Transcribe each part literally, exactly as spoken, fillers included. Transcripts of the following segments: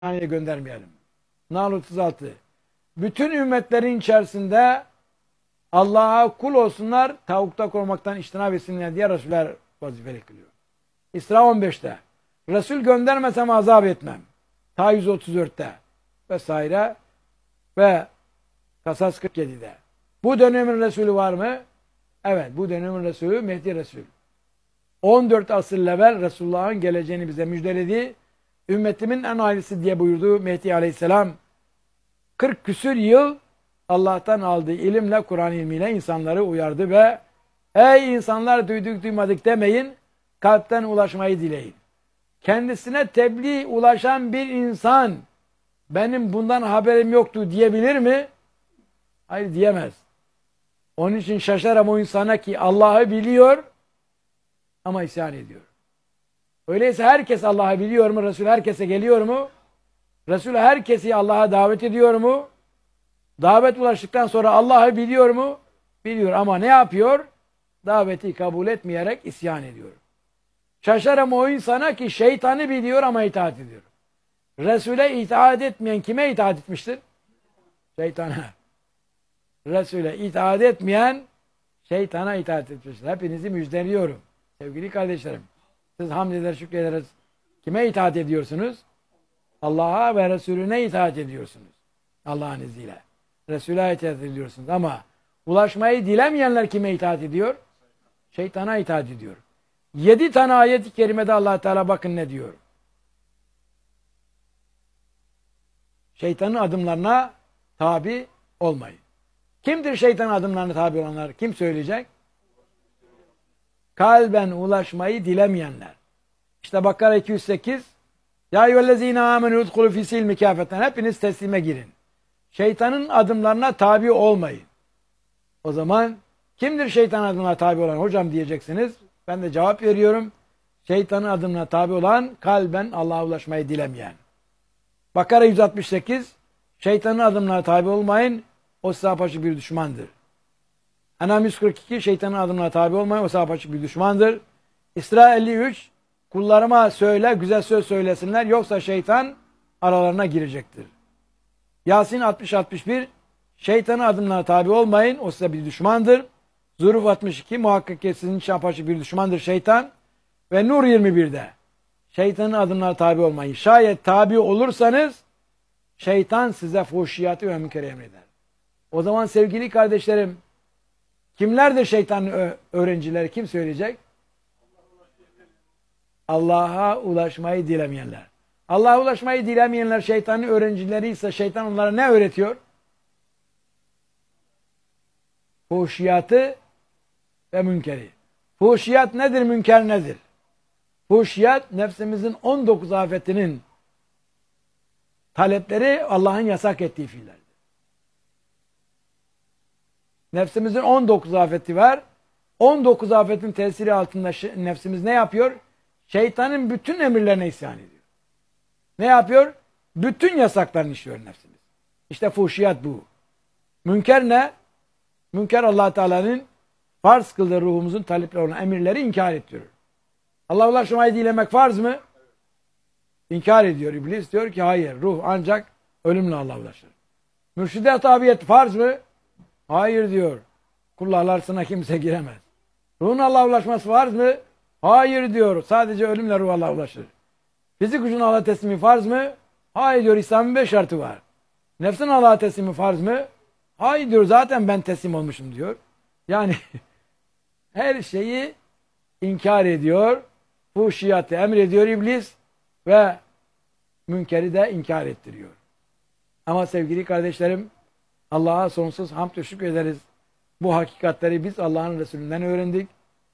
Hane'ye göndermeyelim. Nahl otuz altı. Bütün ümmetlerin içerisinde Allah'a kul olsunlar, tavukta korumaktan iştinab etsinler diye Resuller vazifeli kılıyor. İsra on beşte. Resul göndermesem azap etmem. Ta yüz otuz dörtte vesaire ve Kasas kırk yedide. Bu dönemin Resulü var mı? Evet, bu dönemin Resulü Mehdi Resul. on dört asır evvel Resulullah'ın geleceğini bize müjdeledi. Ümmetimin en hayırlısı diye buyurduğu Mehdi Aleyhisselam kırk küsür yıl Allah'tan aldığı ilimle, Kur'an ilmiyle insanları uyardı ve ey insanlar duyduk duymadık demeyin, kalpten ulaşmayı dileyin. Kendisine tebliğ ulaşan bir insan benim bundan haberim yoktu diyebilir mi? Hayır, diyemez. Onun için şaşarım o insana ki Allah'ı biliyor ama isyan ediyor. Öyleyse herkes Allah'ı biliyor mu? Resul herkese geliyor mu? Resul herkesi Allah'a davet ediyor mu? Davet ulaştıktan sonra Allah'ı biliyor mu? Biliyor ama ne yapıyor? Daveti kabul etmeyerek isyan ediyor. Şaşarım o insana ki şeytanı biliyor ama itaat ediyor. Resul'e itaat etmeyen kime itaat etmiştir? Şeytana. Resul'e itaat etmeyen şeytana itaat etmiştir. Hepinizi müjdeliyorum. Sevgili kardeşlerim. Siz hamd eder, şükrederiz. Kime itaat ediyorsunuz? Allah'a ve Resulüne itaat ediyorsunuz. Allah'ın izniyle. Resul'e itaat ediyorsunuz. Ama ulaşmayı dilemeyenler kime itaat ediyor? Şeytana itaat ediyor. Yedi tane ayet-i kerimede Allah Teala bakın ne diyor. Şeytanın adımlarına tabi olmayın. Kimdir şeytanın adımlarına tabi olanlar? Kim söyleyecek? Kalben ulaşmayı dilemeyenler. İşte Bakara iki yüz sekiz. Ya eyyühellezine amenü udhulu fî silmi kâfeten. Hepiniz teslime girin. Şeytanın adımlarına tabi olmayın. O zaman kimdir şeytanın adımlarına tabi olan? Hocam diyeceksiniz. Ben de cevap veriyorum. Şeytanın adımlarına tabi olan kalben Allah'a ulaşmayı dilemeyen. Bakara yüz altmış sekiz. Şeytanın adımlarına tabi olmayın. O size apaçık bir düşmandır. En'am yüz kırk iki. Şeytanın adımlarına tabi olmayın. O size apaçık bir düşmandır. İsra elli üç. Kullarıma söyle, güzel söz söylesinler. Yoksa şeytan aralarına girecektir. Yasin altmış altmış bir. Şeytanın adımlarına tabi olmayın. O size bir düşmandır. Zuruf altmış iki. Muhakkak ki sizin için apaçık bir düşmandır şeytan. Ve Nur yirmi birde. Şeytanın adımlarına tabi olmayın. Şayet tabi olursanız şeytan size fuhşiyatı ve münkeri emreder. O zaman sevgili kardeşlerim, kimlerdir şeytanın öğrencileri? Kim söyleyecek? Allah'a ulaşmayı dilemeyenler. Allah'a ulaşmayı dilemeyenler şeytanın öğrencileri ise şeytan onlara ne öğretiyor? Fuhşiyatı ve münkeri. Fuhşiyat nedir? Münker nedir? Fuhşiyat nefsimizin on dokuz afetinin talepleri Allah'ın yasak ettiği fiillerdir. Nefsimizin on dokuz afeti var. on dokuz afetin tesiri altında nefsimiz ne yapıyor? Şeytanın bütün emirlerine isyan ediyor. Ne yapıyor? Bütün yasaklarını işliyor nefsimiz. İşte fuhşiyat bu. Münker ne? Münker Allah Teala'nın farz kıldığı ruhumuzun talepleri olan emirleri inkar ettiriyor. Allah'a ulaşmayı dilemek farz mı? İnkar ediyor. İblis diyor ki hayır, ruh ancak ölümle Allah'a ulaşır. Mürşide tabiyet farz mı? Hayır diyor. Kullar arasına kimse giremez. Ruhun Allah'a ulaşması farz mı? Hayır diyor. Sadece ölümle ruh Allah'a ulaşır. Fizik gücün Allah'a teslimi farz mı? Hayır diyor. İslam'ın beş şartı var. Nefsin Allah'a teslimi farz mı? Hayır diyor. Zaten ben teslim olmuşum diyor. Yani her şeyi inkar ediyor. Fuhşiyatı emrediyor iblis ve münkeri de inkar ettiriyor. Ama sevgili kardeşlerim, Allah'a sonsuz hamd ve şükür ederiz. Bu hakikatleri biz Allah'ın Resulünden öğrendik.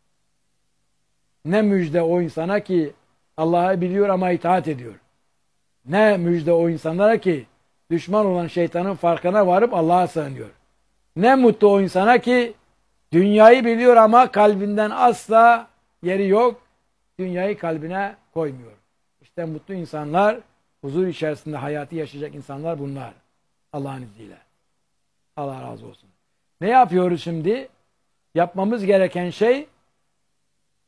Ne müjde o insana ki Allah'ı biliyor ama itaat ediyor. Ne müjde o insanlara ki düşman olan şeytanın farkına varıp Allah'a sığınıyor. Ne mutlu o insana ki dünyayı biliyor ama kalbinden asla yeri yok. Dünyayı kalbine koymuyor. İşte mutlu insanlar, huzur içerisinde hayatı yaşayacak insanlar bunlar. Allah'ın izniyle. Allah razı olsun. Ne yapıyoruz şimdi? Yapmamız gereken şey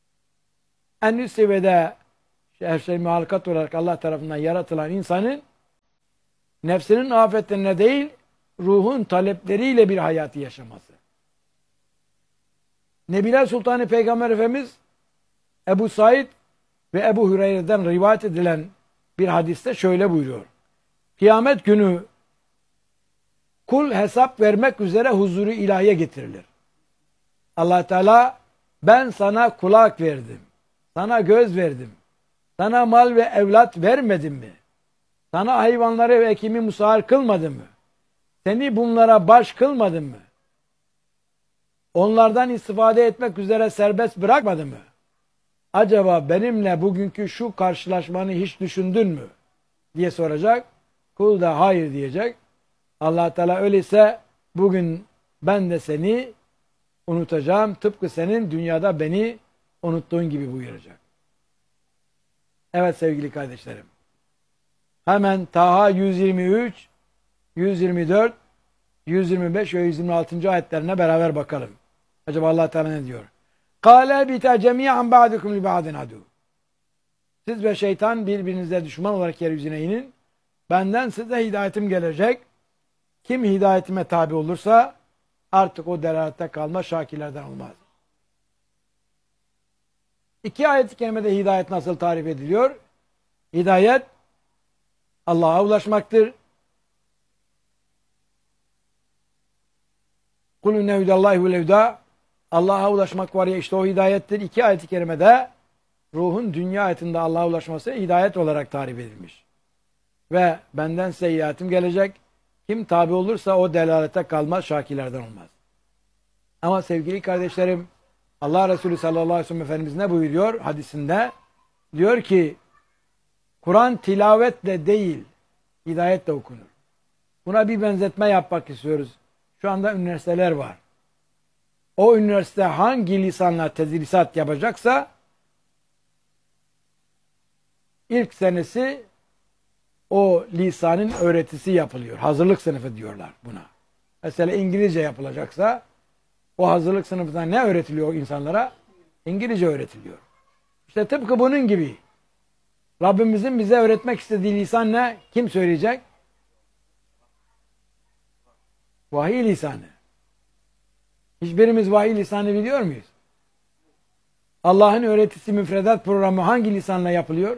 en üst seviyede her şey muhalakat olarak Allah tarafından yaratılan insanın nefsinin afetlerine değil, ruhun talepleriyle bir hayatı yaşaması. Nebiler Sultanı Peygamber Efendimiz Ebu Said ve Ebu Hüreyre'den rivayet edilen bir hadiste şöyle buyuruyor. Kıyamet günü kul hesap vermek üzere huzuru ilahiye getirilir. Allah Teala, ben sana kulak verdim, sana göz verdim, sana mal ve evlat vermedim mi? Sana hayvanları ve ekimi musahhar kılmadım mı? Seni bunlara baş kılmadım mı? Onlardan istifade etmek üzere serbest bırakmadım mı? Acaba benimle bugünkü şu karşılaşmanı hiç düşündün mü? Diye soracak. Kul da hayır diyecek. Allah Teala öyleyse bugün ben de seni unutacağım. Tıpkı senin dünyada beni unuttuğun gibi buyuracak. Evet sevgili kardeşlerim. Hemen Taha yüz yirmi üç, yüz yirmi dört, yüz yirmi beş ve yüz yirmi altı. ayetlerine beraber bakalım. Acaba Allah Teala ne diyor? Kâle bite cemî'an ba'dukum li ba'din adû. Siz ve şeytan birbirinize düşman olarak yeryüzüne inin. Benden size hidayetim gelecek. Kim hidayetime tabi olursa artık o delalette kalma, şakirlerden olmaz. İki ayet-i kerimede hidayet nasıl tarif ediliyor? Hidayet Allah'a ulaşmaktır. Kulü nevdallahi ve levda. Allah'a ulaşmak var ya, işte o hidayettir. İki ayet-i kerimede ruhun dünya hayatında Allah'a ulaşması hidayet olarak tarif edilmiş. Ve benden size hidayetim gelecek. Kim tabi olursa o delalete kalmaz, şakirlerden olmaz. Ama sevgili kardeşlerim, Allah Resulü sallallahu aleyhi ve sellem Efendimiz ne buyuruyor hadisinde? Diyor ki, Kur'an tilavetle değil, hidayetle okunur. Buna bir benzetme yapmak istiyoruz. Şu anda üniversiteler var. O üniversite hangi lisanla tedrisat yapacaksa ilk senesi o lisanın öğretisi yapılıyor. Hazırlık sınıfı diyorlar buna. Mesela İngilizce yapılacaksa o hazırlık sınıfında ne öğretiliyor insanlara? İngilizce öğretiliyor. İşte tıpkı bunun gibi. Rabbimizin bize öğretmek istediği lisan ne? Kim söyleyecek? Vahiy lisanı. Hiçbirimiz vahiy lisanı biliyor muyuz? Allah'ın öğretisi müfredat programı hangi lisanla yapılıyor?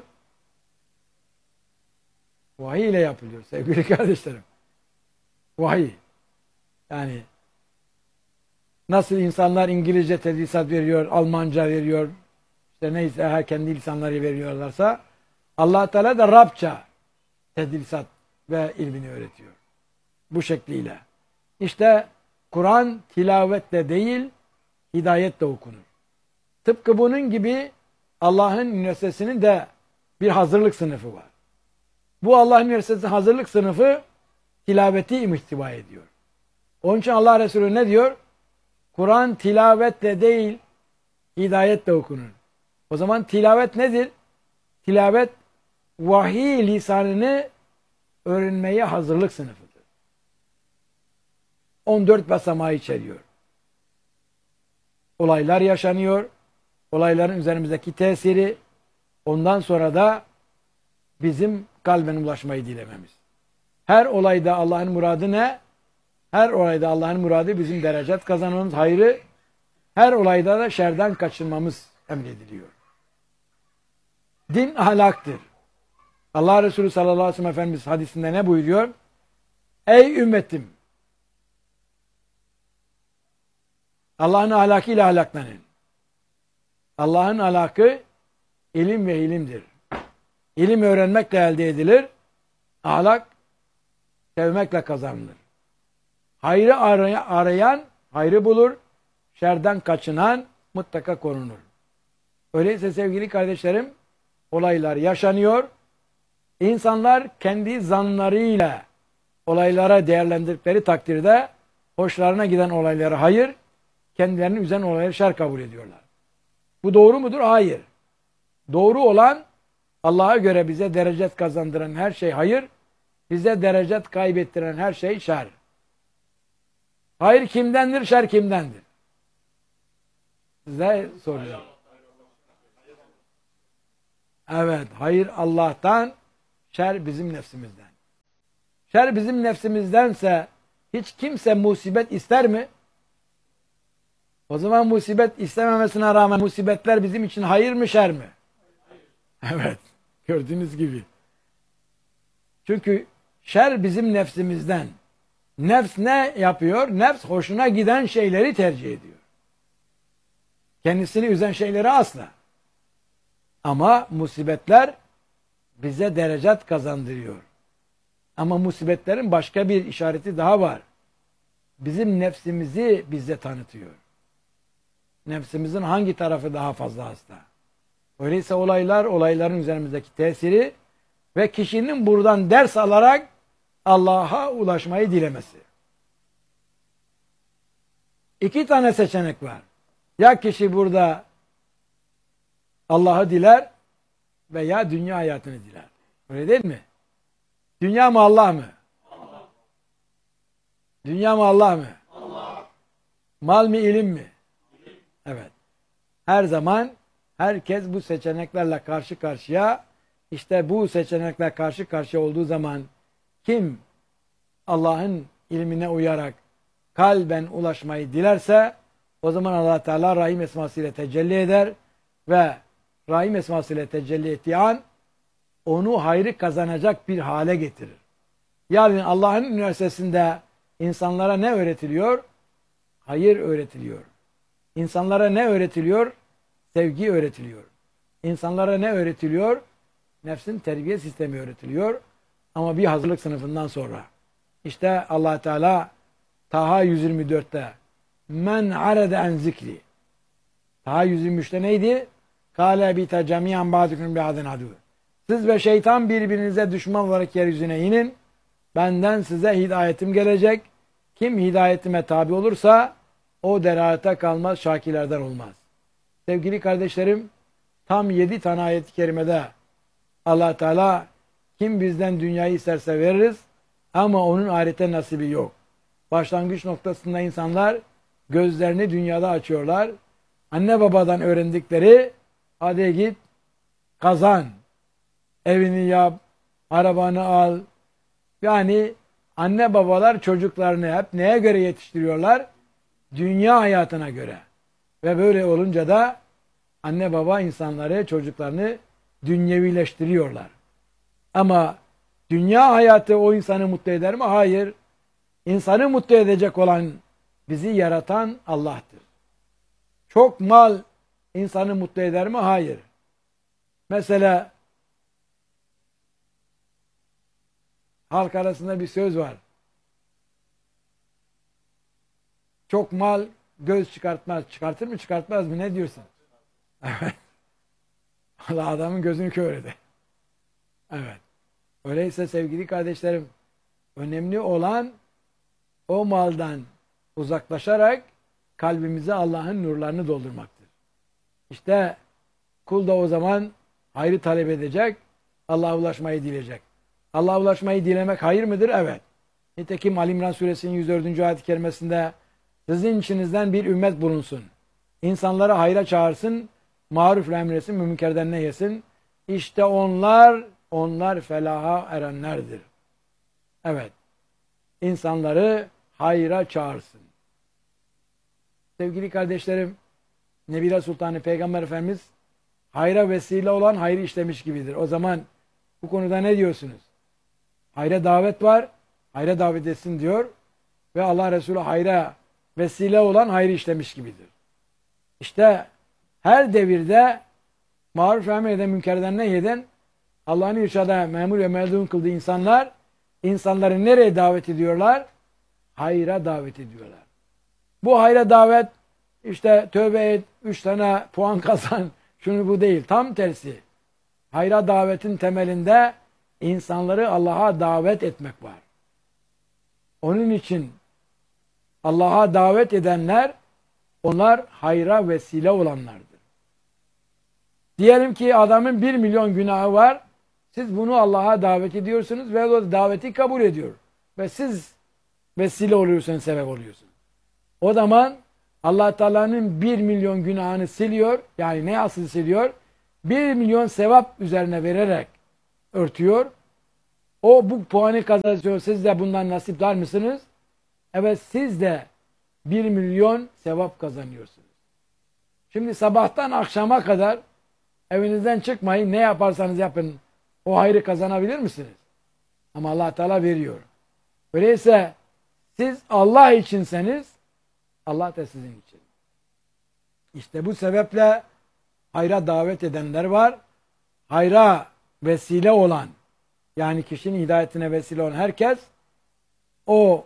Vahiy ile yapılıyor sevgili kardeşlerim. Vahiy. Yani nasıl insanlar İngilizce tedrisat veriyor, Almanca veriyor, işte neyse her kendi lisanları veriyorlarsa Allah Teala da Rabça tedrisat ve ilmini öğretiyor. Bu şekliyle. İşte Kur'an tilavetle değil, hidayetle okunur. Tıpkı bunun gibi Allah'ın üniversitesinin de bir hazırlık sınıfı var. Bu Allah'ın üniversitesi hazırlık sınıfı tilaveti ihtiva ediyor. Onun için Allah Resulü ne diyor? Kur'an tilavetle değil, hidayetle okunur. O zaman tilavet nedir? Tilavet, vahiy lisanını öğrenmeye hazırlık sınıfıdır. on dört basamağı içeriyor. Olaylar yaşanıyor. Olayların üzerimizdeki tesiri, ondan sonra da bizim kalben ulaşmayı dilememiz. Her olayda Allah'ın muradı ne? Her olayda Allah'ın muradı bizim derecet kazanmamız, hayrı. Her olayda da şerden kaçınmamız emrediliyor. Din ahlaktır. Allah Resulü sallallahu aleyhi ve sellem Efendimiz hadisinde ne buyuruyor? Ey ümmetim! Allah'ın ahlakıyla ahlaklanın. Allah'ın ahlakı ilim ve ilimdir. İlim öğrenmekle elde edilir. Ahlak sevmekle kazanılır. Hayrı arayan hayrı bulur. Şerden kaçınan mutlaka korunur. Öyleyse sevgili kardeşlerim, olaylar yaşanıyor. İnsanlar kendi zanlarıyla olaylara değerlendirdikleri takdirde hoşlarına giden olayları hayır, kendilerini üzen olayları şer kabul ediyorlar. Bu doğru mudur? Hayır. Doğru olan, Allah'a göre bize derecet kazandıran her şey hayır, bize derecet kaybettiren her şey şer. Hayır kimdendir, şer kimdendir? Size soruyorum. Evet, hayır Allah'tan, şer bizim nefsimizden. Şer bizim nefsimizdense hiç kimse musibet ister mi? O zaman musibet istememesine rağmen musibetler bizim için hayır mı şer mi? Evet. Gördüğünüz gibi. Çünkü şer bizim nefsimizden. Nefs ne yapıyor? Nefs hoşuna giden şeyleri tercih ediyor. Kendisini üzen şeyleri asla. Ama musibetler bize derecat kazandırıyor. Ama musibetlerin başka bir işareti daha var. Bizim nefsimizi bize tanıtıyor. Nefsimizin hangi tarafı daha fazla hasta? Öyleyse olaylar, olayların üzerimizdeki tesiri ve kişinin buradan ders alarak Allah'a ulaşmayı dilemesi. İki tane seçenek var. Ya kişi burada Allah'ı diler veya dünya hayatını diler. Öyle değil mi? Dünya mı Allah mı? Allah. Dünya mı Allah mı? Allah. Mal mı ilim mi? İlim. Evet. Her zaman herkes bu seçeneklerle karşı karşıya. İşte bu seçenekler karşı karşıya olduğu zaman kim Allah'ın ilmine uyarak kalben ulaşmayı dilerse o zaman Allah Teala Rahim esmasıyla tecelli eder ve Rahim esmasıyla tecelli ettiği an onu hayrı kazanacak bir hale getirir. Yani Allah'ın üniversitesinde insanlara ne öğretiliyor? Hayır öğretiliyor. İnsanlara ne öğretiliyor? Sevgi öğretiliyor. İnsanlara ne öğretiliyor? Nefsin terbiye sistemi öğretiliyor. Ama bir hazırlık sınıfından sonra. İşte Allah Teala Taha yüz yirmi dörtte men arada en zikri. Taha yüz yirmi üçte neydi? Kâle bita cemiyan ba'dukum bi'adin adu. Siz ve şeytan birbirinize düşman olarak yeryüzüne inin. Benden size hidayetim gelecek. Kim hidayetime tabi olursa o deralete kalmaz, şakirlerden olmaz. Sevgili kardeşlerim, tam yedi tane ayet-i kerimede Allah Teala kim bizden dünyayı isterse veririz ama onun ahirete nasibi yok. Başlangıç noktasında insanlar gözlerini dünyada açıyorlar. Anne babadan öğrendikleri hadi git kazan, evini yap, arabanı al. Yani anne babalar çocuklarını hep neye göre yetiştiriyorlar? Dünya hayatına göre. Ve böyle olunca da anne baba insanları, çocuklarını dünyevileştiriyorlar. Ama dünya hayatı o insanı mutlu eder mi? Hayır. İnsanı mutlu edecek olan, bizi yaratan Allah'tır. Çok mal insanı mutlu eder mi? Hayır. Mesela halk arasında bir söz var. Çok mal göz çıkartmaz. Çıkartır mı çıkartmaz mı? Ne diyorsun? Evet. Allah adamın gözünü kör eder. Evet. Öyleyse sevgili kardeşlerim, önemli olan o maldan uzaklaşarak kalbimize Allah'ın nurlarını doldurmaktır. İşte kul da o zaman hayrı talep edecek, Allah'a ulaşmayı dileyecek. Allah'a ulaşmayı dilemek hayır mıdır? Evet. Nitekim Ali İmran suresinin yüz dördüncü ayet-i kerimesinde sizin içinizden bir ümmet bulunsun. İnsanları hayra çağırsın, marufla emretsin, münkerden nehyesin. İşte onlar, onlar felaha erenlerdir. Evet. İnsanları hayra çağırsın. Sevgili kardeşlerim, Nebile Sultanı Peygamber Efendimiz hayra vesile olan hayrı işlemiş gibidir. O zaman bu konuda ne diyorsunuz? Hayra davet var, hayra davet etsin diyor ve Allah Resulü hayra vesile olan hayrı işlemiş gibidir. İşte her devirde maruf emreden münkerden nehyeden Allah'ın irşada memur ve meldun kıldığı insanlar insanları nereye davet ediyorlar? Hayra davet ediyorlar. Bu hayra davet işte tövbe et, üç tane puan kazan, şunu bu değil. Tam tersi. Hayra davetin temelinde insanları Allah'a davet etmek var. Onun için Allah'a davet edenler, onlar hayra vesile olanlardır. Diyelim ki adamın bir milyon günahı var, siz bunu Allah'a davet ediyorsunuz ve o daveti kabul ediyor. Ve siz vesile oluyorsunuz, sebep oluyorsunuz. O zaman Allah Teala'nın bir milyon günahını siliyor, yani ne asıl siliyor? Bir milyon sevap üzerine vererek örtüyor O bu puanı kazanıyor. Siz de bundan nasipdar mısınız? Evet, siz de bir milyon sevap kazanıyorsunuz. Şimdi sabahtan akşama kadar evinizden çıkmayın. Ne yaparsanız yapın. O hayrı kazanabilir misiniz? Ama Allah Teala veriyor. Öyleyse siz Allah içinseniz Allah da sizin için. İşte bu sebeple hayra davet edenler var. Hayra vesile olan, yani kişinin hidayetine vesile olan herkes o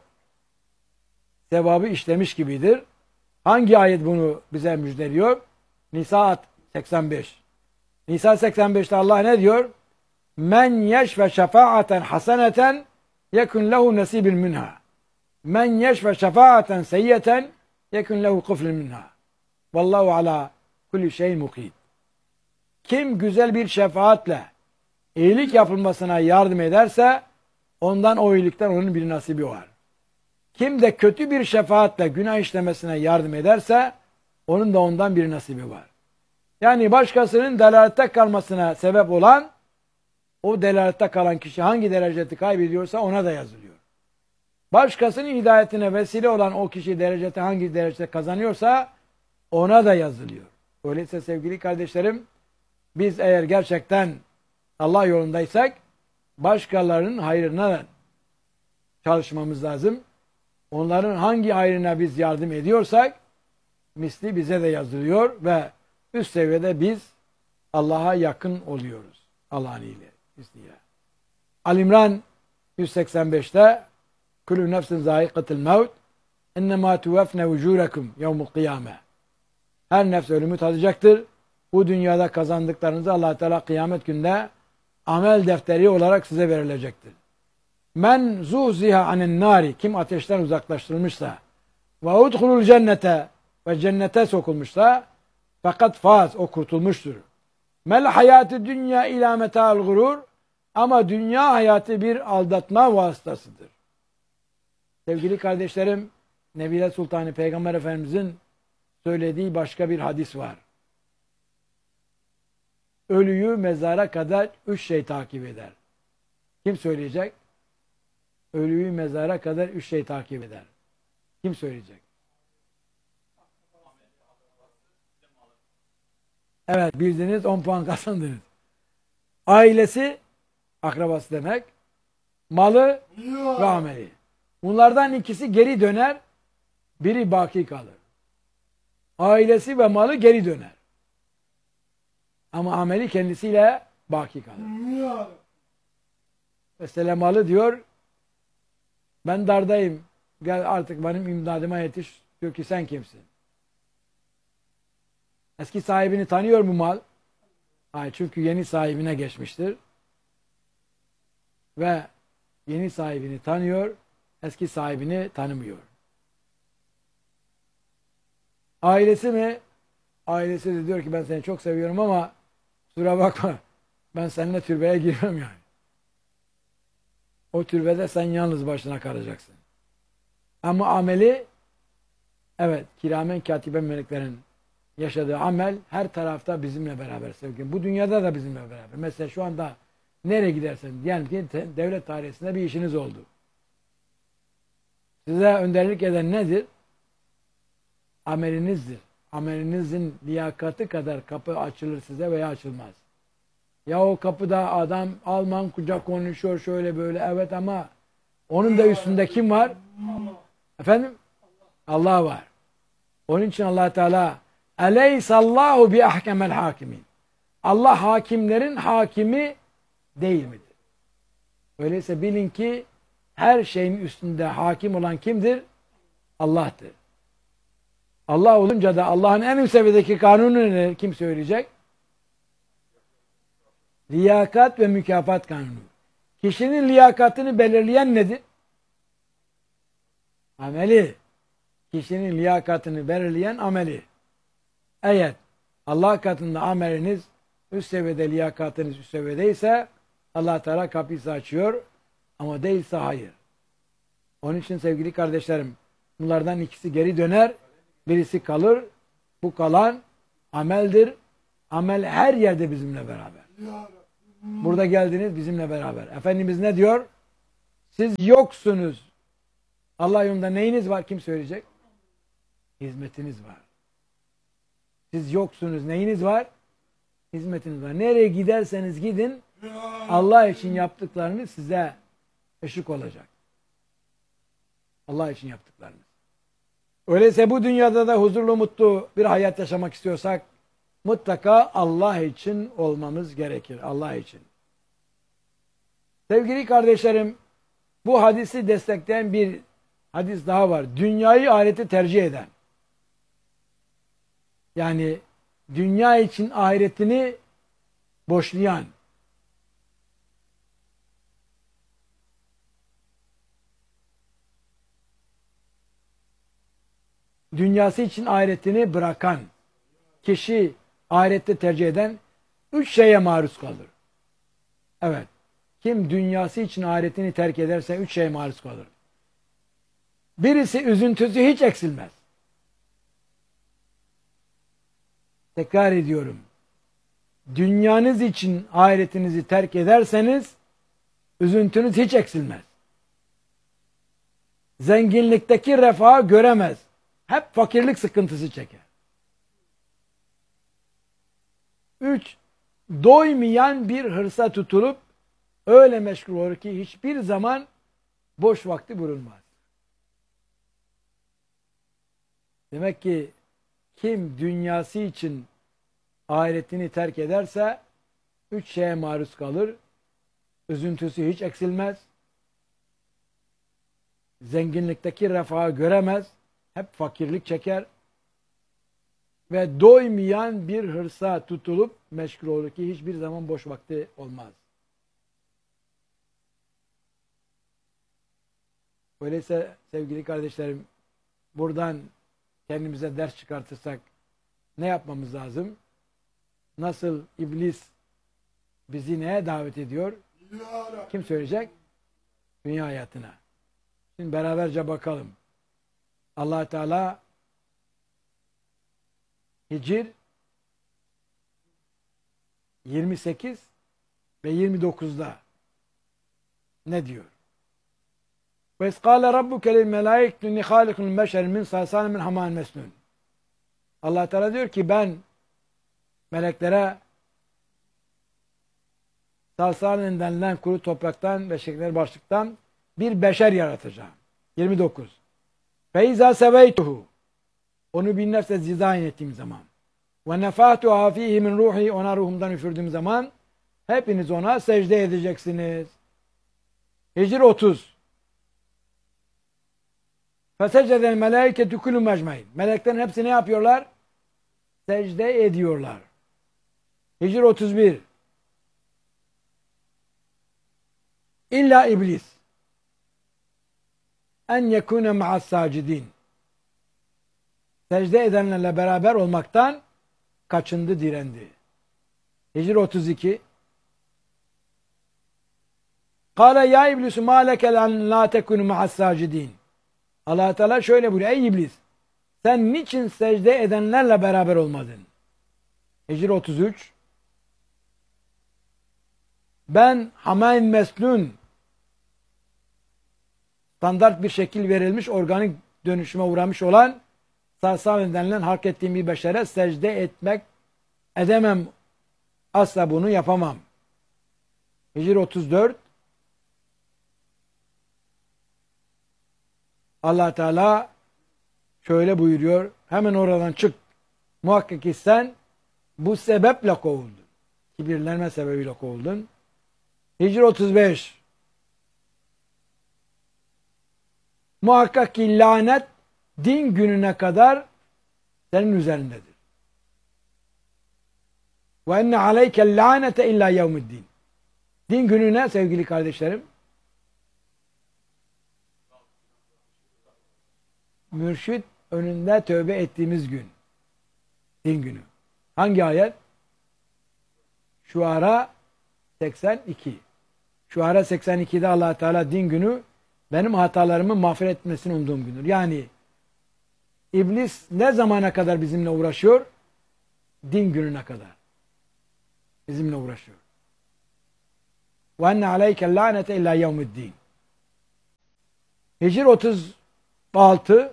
sevabı işlemiş gibidir. Hangi ayet bunu bize müjdeliyor? Nisa seksen beş. Nisa seksen beşte Allah ne diyor? Men yeşfe şefaaten haseneten yekun lehu nasibun minha. Men yeşfe şefaaten seyyeten yekun lehu kuflun minha. Vallahu ala kulli şeyin mukit. Kim güzel bir şefaatle iyilik yapılmasına yardım ederse ondan o iyilikten onun bir nasibi var. Kim de kötü bir şefaatle günah işlemesine yardım ederse onun da ondan bir nasibi var. Yani başkasının delalette kalmasına sebep olan, o delalette kalan kişi hangi dereceti kaybediyorsa ona da yazılıyor. Başkasının hidayetine vesile olan o kişi dereceti hangi derecede kazanıyorsa ona da yazılıyor. Öyleyse sevgili kardeşlerim, biz eğer gerçekten Allah yolundaysak başkalarının hayrına çalışmamız lazım. Onların hangi hayrına biz yardım ediyorsak misli bize de yazılıyor ve üst seviyede biz Allah'a yakın oluyoruz. Allah'ın iyiliği. Al-İmran yüz seksen beşte Kullu nefsin zâikatul mevt ennemâ tuveffne vücûrekum yevmul kıyâme. Her nefs ölümü tadacaktır. Bu dünyada kazandıklarınızı Allah Teala kıyamet günde amel defteri olarak size verilecektir. Men zuziha anin nari, kim ateşten uzaklaştırılmışsa ve udhulul cennete, ve cennete sokulmuşsa fakat faz, o kurtulmuştur. Mel hayatı dünya ila meta'al gurur, ama dünya hayatı bir aldatma vasıtasıdır. Sevgili kardeşlerim, Nebile Sultanı Peygamber Efendimizin söylediği başka bir hadis var. Ölüyü mezara kadar üç şey takip eder. Kim söyleyecek? Ölüyü mezara kadar üç şey takip eder. Kim söyleyecek? Evet, bildiniz, on puan kazandınız. Ailesi, akrabası demek. Malı ve ameli. Bunlardan ikisi geri döner, biri baki kalır. Ailesi ve malı geri döner. Ama ameli kendisiyle baki kalır. Mesela malı diyor, ben dardayım, gel artık benim imdadıma yetiş. Diyor ki sen kimsin? Eski sahibini tanıyor mu mal? Hayır, çünkü yeni sahibine geçmiştir. Ve yeni sahibini tanıyor, eski sahibini tanımıyor. Ailesi mi? Ailesi de diyor ki ben seni çok seviyorum ama kusura bakma, ben seninle türbeye girmem yani. O türbede sen yalnız başına kalacaksın. Ama ameli, evet, kiramen katiben meleklerin yaşadığı amel her tarafta bizimle beraber sevgilim. Bu dünyada da bizimle beraber. Mesela şu anda nereye gidersen, diyelim ki devlet dairesinde bir işiniz oldu. Size önderlik eden nedir? Amelinizdir. Amelinizin liyakati kadar kapı açılır size veya açılmaz. Ya o kapıda adam Alman kucak konuşuyor şöyle böyle, evet, ama onun da üstünde kim var? Efendim? Allah var. Onun için Allah Teala Aleyhisallahu bi ahkemel hakimin. Allah hakimlerin hakimi değil midir? Öyleyse bilin ki her şeyin üstünde hakim olan kimdir? Allah'tır. Allah olunca da Allah'ın en üst seviyedeki kanunu kim söyleyecek? Liyakat ve mükafat kanunu. Kişinin liyakatını belirleyen nedir? Ameli. Kişinin liyakatını belirleyen ameli. Eğer Allah katında ameliniz üst seviyede, liyakatınız üst seviyedeyse Allah Teala kapıyı açıyor, ama değilse hayır. Onun için sevgili kardeşlerim, bunlardan ikisi geri döner, birisi kalır. Bu kalan ameldir. Amel her yerde bizimle beraber. Burada geldiniz bizimle beraber. Efendimiz ne diyor? Siz yoksunuz. Allah yolunda neyiniz var? Kim söyleyecek? Hizmetiniz var. Siz yoksunuz. Neyiniz var? Hizmetiniz var. Nereye giderseniz gidin, Allah için yaptıklarınız size eşlik olacak. Allah için yaptıklarınız. Öyleyse bu dünyada da huzurlu, mutlu bir hayat yaşamak istiyorsak mutlaka Allah için olmamız gerekir. Allah için. Sevgili kardeşlerim, bu hadisi destekleyen bir hadis daha var. Dünyayı ahireti tercih eden. Yani dünya için ahiretini boşlayan. Dünyası için ahiretini bırakan kişi, ahirette tercih eden üç şeye maruz kalır. Evet. Kim dünyası için ahiretini terk ederse üç şeye maruz kalır. Birisi üzüntüsü hiç eksilmez. Tekrar ediyorum. Dünyanız için ahiretinizi terk ederseniz üzüntünüz hiç eksilmez. Zenginlikteki refahı göremez. Hep fakirlik sıkıntısı çeker. Üç, doymayan bir hırsa tutulup öyle meşgul olur ki hiçbir zaman boş vakti bulunmaz. Demek ki kim dünyası için ahiretini terk ederse üç şeye maruz kalır. Üzüntüsü hiç eksilmez. Zenginlikteki refahı göremez. Hep fakirlik çeker. Ve doymayan bir hırsa tutulup meşgul olur ki hiçbir zaman boş vakti olmaz. Öyleyse sevgili kardeşlerim, buradan kendimize ders çıkartırsak ne yapmamız lazım? Nasıl iblis bizi neye davet ediyor? Kim söyleyecek? Dünya hayatına. Şimdi beraberce bakalım. Allah Teala Hicr yirmi sekiz ve yirmi dokuzda ne diyor? Ve iskâle rabbuke lil melâiketü inni hâlikun beşer min salsalin min hamâin mesnûn. Allah Teala diyor ki ben meleklere salsalin denilen kuru topraktan ve şeker başlıktan bir beşer yaratacağım. yirmi dokuz. Fe izâ seveytuhu. Onu bir nefse zizayin ettiğim zaman. Ve nefâtuhâ fîhî min ruhi. Ona ruhumdan üfürdüğüm zaman hepiniz ona secde edeceksiniz. Hicr otuz. Fesecdel melâiketü kulû mecmaîn. Meleklerin hepsi ne yapıyorlar? Secde ediyorlar. Hicr otuz bir. İlla iblis. En yekûne ma'as sâcidîn. Secde edenlerle beraber olmaktan kaçındı, direndi. Hicr otuz iki. Kâle ya iblisu mâ leke len lâ tekûnü ma'as sâcidîn. Allah Teala şöyle buyuruyor. Ey iblis, sen niçin secde edenlerle beraber olmadın? Hicr otuz üç. Ben hamain meslun, standart bir şekil verilmiş, organik dönüşüme uğramış olan salsal denilen hak ettiğim bir beşere secde etmek edemem. Asla bunu yapamam. Hicr otuz dört. Allah Teala şöyle buyuruyor. Hemen oradan çık. Muhakkak ki sen bu sebeple kovuldun. Kibirlenme sebebiyle kovuldun. Hicr otuz beş. Muhakkak ki lanet din gününe kadar senin üzerindedir. Ve enne aleyke lanete illa yevmiddin. Din gününe sevgili kardeşlerim, mürşit önünde tövbe ettiğimiz gün. Din günü. Hangi ayet? Şuara seksen iki. Şuara seksen iki'de Allah Teala din günü benim hatalarımı mağfiret etmesini umduğum gündür. Yani iblis ne zamana kadar bizimle uğraşıyor? Din gününe kadar. Bizimle uğraşıyor. ve enne aleykel lanete illa yevmiddin. Hicr otuz altı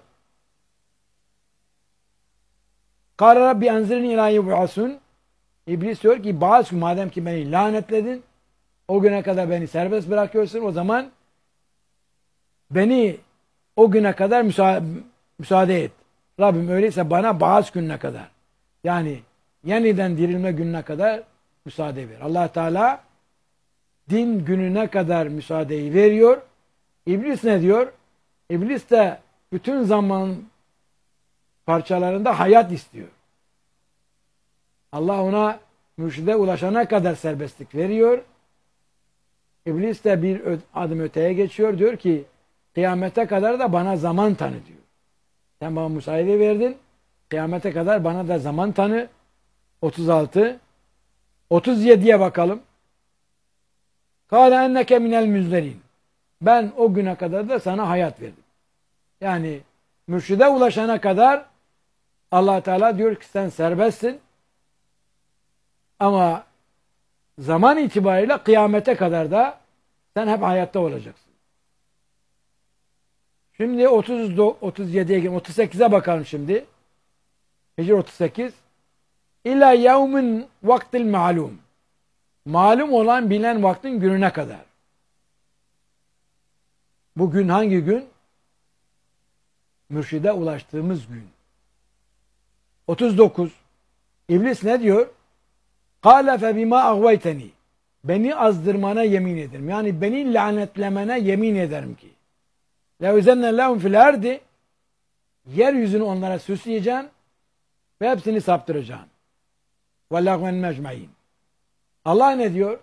Kâle Rabbi enzirni ilâ yub'asun. İblis diyor ki bazı madem ki beni lanetledin, o güne kadar beni serbest bırakıyorsun, o zaman beni o güne kadar müsaade, müsaade et. Rabbim öyleyse bana bazı gününe kadar, yani yeniden dirilme gününe kadar müsaade ver. Allah Teala din gününe kadar müsaadeyi veriyor. İblis ne diyor? İblis de bütün zaman parçalarında hayat istiyor. Allah ona mürşide ulaşana kadar serbestlik veriyor. İblis de bir adım öteye geçiyor. Diyor ki kıyamete kadar da bana zaman tanı diyor. Sen bana müsaade verdin. Kıyamete kadar bana da zaman tanı. otuz altı otuz yediye bakalım. Kâle enneke minel müzlerin. Ben o güne kadar da sana hayat verdim. Yani mürşide ulaşana kadar Allah Teala diyor ki sen serbestsin. Ama zaman itibariyle kıyamete kadar da sen hep hayatta olacaksın. Şimdi otuz, otuz yediye gelin. otuz sekize bakalım şimdi. Hicr otuz sekiz. İlla yevmin vaktil ma'lum. Malum olan bilen vaktin gününe kadar. Bugün hangi gün? Mürşide ulaştığımız gün. otuz dokuz. İblis ne diyor? Kâle fe bimâ agvayteni. Beni azdırmana yemin ederim. Yani beni lanetlemene yemin ederim ki. Le üzenne lehum fil erdi. Yeryüzünü onlara süsleyeceğim ve hepsini saptıracağım. Vellâhven mecmaîn. Allah ne diyor?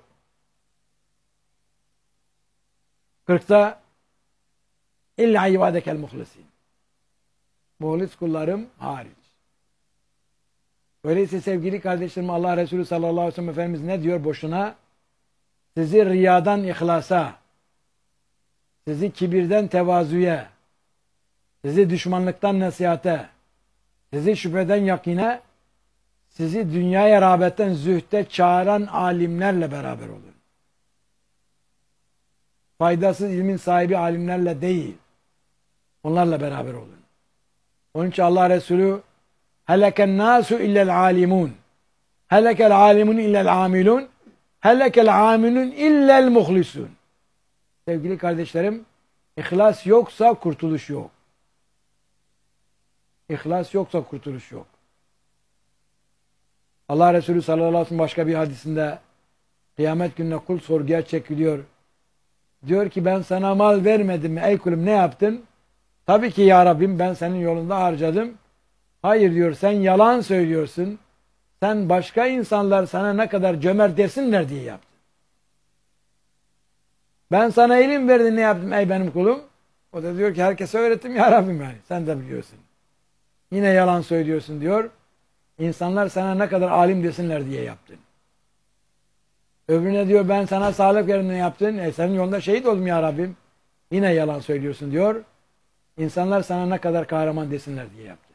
kırkta İlla ibadekel muhlisin. Muhlis kullarım hariç. Öyleyse sevgili kardeşlerim, Allah Resulü sallallahu aleyhi ve sellem Efendimiz ne diyor boşuna? Sizi riyadan ihlasa, sizi kibirden tevazuya, sizi düşmanlıktan nasihate, sizi şüpheden yakine, sizi dünyaya rağbetten zühde çağıran alimlerle beraber olun. Faydasız ilmin sahibi alimlerle değil, onlarla beraber olun. Onun için Allah Resulü helekel nasu illel alimun, helekel alimun illel amilun, helekel amilun illel muhlisun. Sevgili kardeşlerim, ihlas yoksa kurtuluş yok. İhlas yoksa kurtuluş yok. Allah Resulü sallallahu aleyhi ve sellem başka bir hadisinde kıyamet gününe kul sorguya çekiliyor. Diyor ki ben sana mal vermedim mi ey kulum, ne yaptın? Tabii ki ya Rabbim ben senin yolunda harcadım. Hayır diyor, sen yalan söylüyorsun. Sen başka insanlar sana ne kadar cömert desinler diye yaptın. Ben sana ilim verdim, ne yaptım ey benim kulum? O da diyor ki herkese öğrettim ya Rabbim, yani sen de biliyorsun. Yine yalan söylüyorsun diyor. İnsanlar sana ne kadar alim desinler diye yaptın. Öbürüne diyor ben sana sağlık verdim, ne yaptın? E senin yolunda şehit oldum ya Rabbim. Yine yalan söylüyorsun diyor. İnsanlar sana ne kadar kahraman desinler diye yaptın.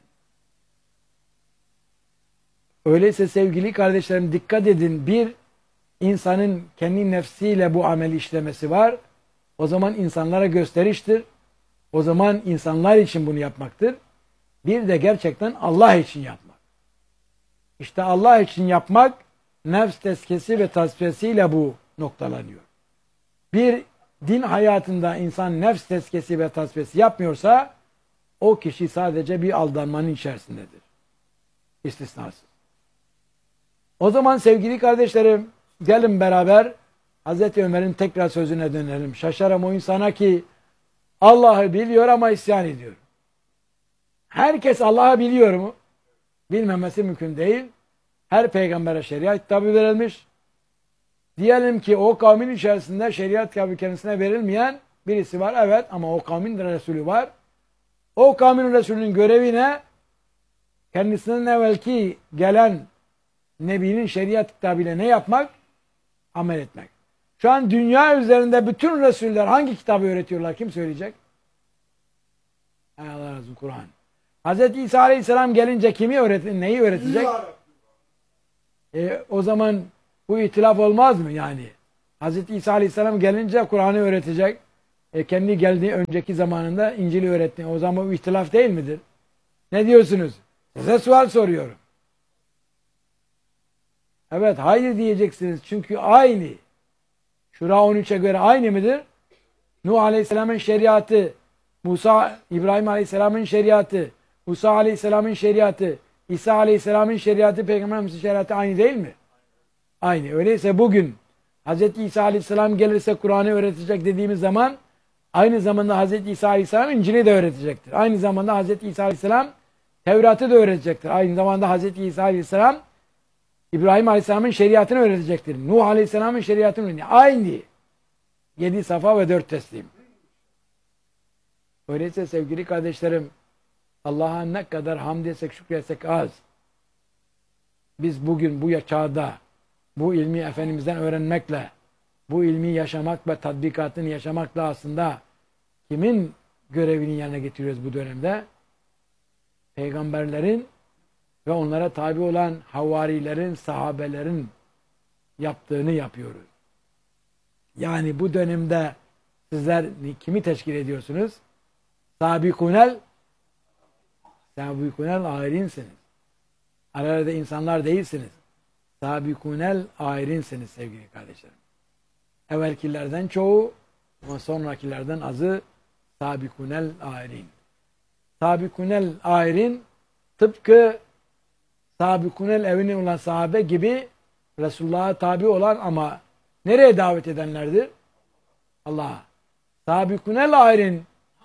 Öyleyse sevgili kardeşlerim dikkat edin, bir insanın kendi nefsiyle bu ameli işlemesi var. O zaman insanlara gösteriştir. O zaman insanlar için bunu yapmaktır. Bir de gerçekten Allah için yapmak. İşte Allah için yapmak nefs tezkiyesi ve tasfiyesiyle bu noktalanıyor. Bir din hayatında insan nefs tezkiyesi ve tasfiyesi yapmıyorsa o kişi sadece bir aldanmanın içerisindedir. İstisnasız. O zaman sevgili kardeşlerim gelin beraber Hazreti Ömer'in tekrar sözüne dönelim. Şaşarım o insana ki Allah'ı biliyor ama isyan ediyor. Herkes Allah'ı biliyor mu? Bilmemesi mümkün değil. Her peygambere şeriat kitabı verilmiş. Diyelim ki o kavmin içerisinde şeriat kitabı kendisine verilmeyen birisi var. Evet, ama o kavmin de Resulü var. O kavmin Resulünün görevi ne? Kendisinden evvelki gelen Nebi'nin şeriat kitabıyla ne yapmak? Amel etmek. Şu an dünya üzerinde bütün Resuller hangi kitabı öğretiyorlar? Kim söyleyecek? Hay Allah razı olsun, Kur'an. Hazreti İsa Aleyhisselam gelince kimi öğret neyi öğretecek? E, o zaman bu itilaf olmaz mı yani? Hazreti İsa Aleyhisselam gelince Kur'an'ı öğretecek. E kendi geldiği önceki zamanında İncil'i öğretti. O zaman bu ihtilaf değil midir? Ne diyorsunuz? Size sual soruyorum. Evet, hayır diyeceksiniz. Çünkü aynı. Şura on üçe göre aynı mıdır? Nuh Aleyhisselam'ın şeriatı, Musa, İbrahim Aleyhisselam'ın şeriatı, Musa Aleyhisselam'ın şeriatı, İsa Aleyhisselam'ın şeriatı, Peygamberimizin şeriatı aynı değil mi? Aynı. Öyleyse bugün Hz. İsa Aleyhisselam gelirse Kur'an'ı öğretecek dediğimiz zaman aynı zamanda Hz. İsa Aleyhisselam İncil'i de öğretecektir. Aynı zamanda Hz. İsa Aleyhisselam Tevrat'ı da öğretecektir. Aynı zamanda Hz. İsa Aleyhisselam İbrahim Aleyhisselam'ın şeriatını öğretecektir. Nuh Aleyhisselam'ın şeriatını öğretecektir. Aynı. Yedi safa ve dört teslim. Öyleyse sevgili kardeşlerim, Allah'a ne kadar hamd etsek, şükretsek az. Biz bugün bu çağda bu ilmi Efendimiz'den öğrenmekle, bu ilmi yaşamak ve tatbikatını yaşamakla aslında kimin görevini yerine getiriyoruz bu dönemde? Peygamberlerin ve onlara tabi olan havarilerin, sahabelerin yaptığını yapıyoruz. Yani bu dönemde sizler kimi teşkil ediyorsunuz? Sabikunel Sabikunel airinsiniz. Arada insanlar değilsiniz. Sabikunel airinsiniz sevgili kardeşlerim. Evvelkilerden çoğu ama sonrakilerden azı sabikunel airin. Sabikunel airin tıpkı sabikunel evine olan sahabe gibi Resulullah'a tabi olan ama nereye davet edenlerdir? Allah'a. Sabikunel airin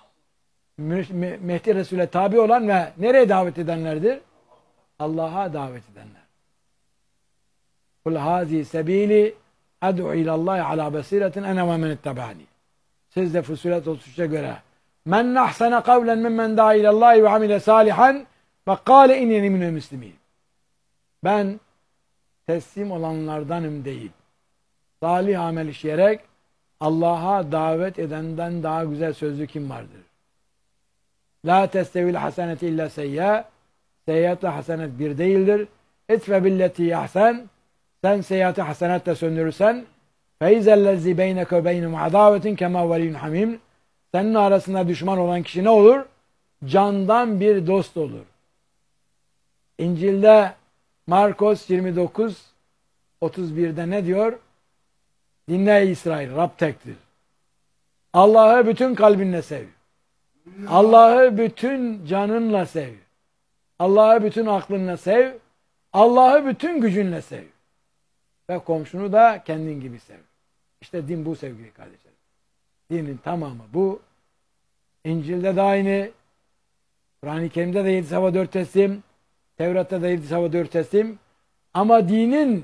Mehdi Resul'e tabi olan ve nereye davet edenlerdir? Allah'a davet edenler. Kul hazi sebili ad'u ilallahi ala basiretin ene ve men ittabani. Siz de Fussilet otuz üçe göre men ahsene kavlen mimmen da'a ilallahi ve amile salihan ve kâle inneni minel müslimin. Ben teslim olanlardanım değil. Salih amel işleyerek Allah'a davet edenden daha güzel sözlü kim vardır? La testevil haseneti illa seyyâ. Seyyiatle hasenet bir değildir. Etfe billeti ahsen. Sen seyyiatı hasenetle söndürürsen feizellezzi beyneke ve beynum adavetin kema veliyyun hamim. Senin arasında düşman olan kişi ne olur? Candan bir dost olur. İncil'de Markos yirmi dokuz otuz bir'de ne diyor? Dinle ey İsrail, Rab tektir. Allah'ı bütün kalbinle sev. Allah'ı bütün canınla sev. Allah'ı bütün aklınla sev. Allah'ı bütün gücünle sev. Ve komşunu da kendin gibi sev. İşte din bu sevgili kardeşlerim. Dinin tamamı bu. İncil'de de aynı. Kur'an-ı Kerim'de de yedi safa dört teslim. Tevrat'ta da yedi safa dört teslim. Ama dinin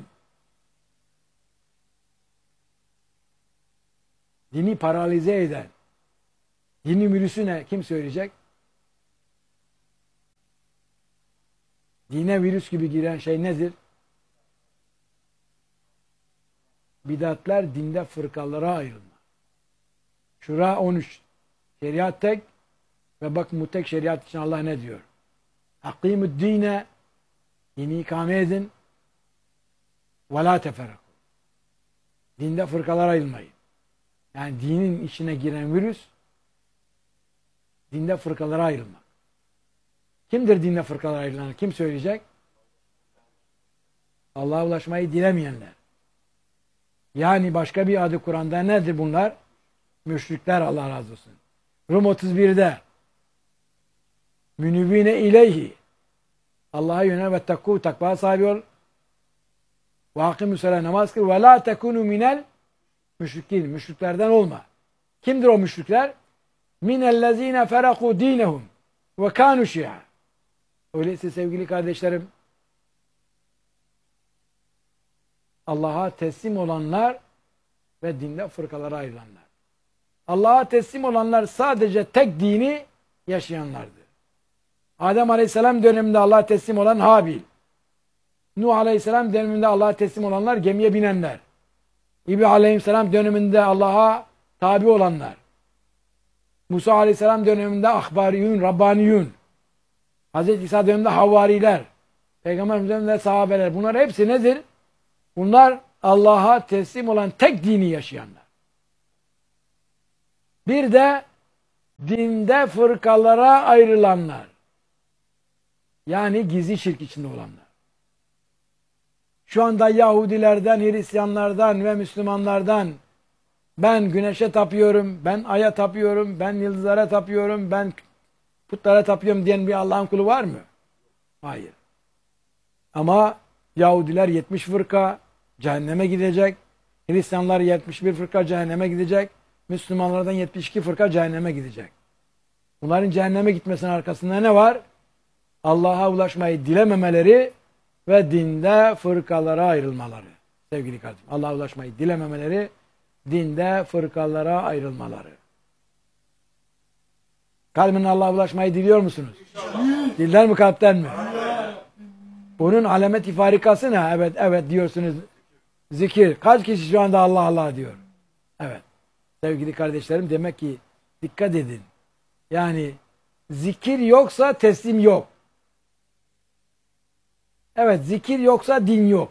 dini paralize eden dini virüsü ne? Kim söyleyecek? Dine virüs gibi giren şey nedir? Bidatler, dinde fırkalara ayrılma. Şura on üç. Şeriat tek ve bak bu tek şeriat için Allah ne diyor? Akimü dine, dini ikame edin ve la teferraku. Dinde fırkalara ayrılmayın. Yani dinin içine giren virüs dinde fırkalara ayrılmak. Kimdir dinde fırkalara ayrılanlar? Kim söyleyecek? Allah'a ulaşmayı dilemeyenler. Yani başka bir adı Kur'an'da nedir bunlar? Müşrikler, Allah razı olsun. Rum otuz bir'de münibine ileyhi, Allah'a yönel ve takku, takva sahibi ol. Ve akimü sele, namaz kıl. Ve la tekunu minel müşrikin. Müşriklerden olma. Kimdir o müşrikler? Minellezine feraku dinehum ve kanu şia. Öyleyse sevgili kardeşlerim, Allah'a teslim olanlar ve dinde fırkalara ayrılanlar. Allah'a teslim olanlar sadece tek dini yaşayanlardır. Adem Aleyhisselam döneminde Allah'a teslim olan Habil. Nuh Aleyhisselam döneminde Allah'a teslim olanlar, gemiye binenler. İbrahim Aleyhisselam döneminde Allah'a tabi olanlar. Musa Aleyhisselam döneminde ahbariyun, rabbaniyun. Hazreti İsa döneminde havariler. Peygamber döneminde sahabeler. Bunlar hepsi nedir? Bunlar Allah'a teslim olan tek dini yaşayanlar. Bir de dinde fırkalara ayrılanlar. Yani gizli şirk içinde olanlar. Şu anda Yahudilerden, Hristiyanlardan ve Müslümanlardan ben güneşe tapıyorum, ben aya tapıyorum, ben yıldızlara tapıyorum, ben putlara tapıyorum diyen bir Allah'ın kulu var mı? Hayır. Ama Yahudiler yetmiş fırka cehenneme gidecek. Hristiyanlar yetmiş bir fırka cehenneme gidecek. Müslümanlardan yetmiş iki fırka cehenneme gidecek. Bunların cehenneme gitmesinin arkasında ne var? Allah'a ulaşmayı dilememeleri ve dinde fırkalara ayrılmaları. Sevgili kardeşim, Allah'a ulaşmayı dilememeleri, dinde fırkalara ayrılmaları. Kalbinin Allah'a ulaşmayı diliyor musunuz? İnşallah. Dilden mi, kalpten mi? İnşallah. Bunun alamet-i farikası ne? Evet, evet diyorsunuz. Zikir. Kaç kişi şu anda Allah Allah diyor? Evet. Sevgili kardeşlerim, demek ki dikkat edin. Yani zikir yoksa teslim yok. Evet, zikir yoksa din yok.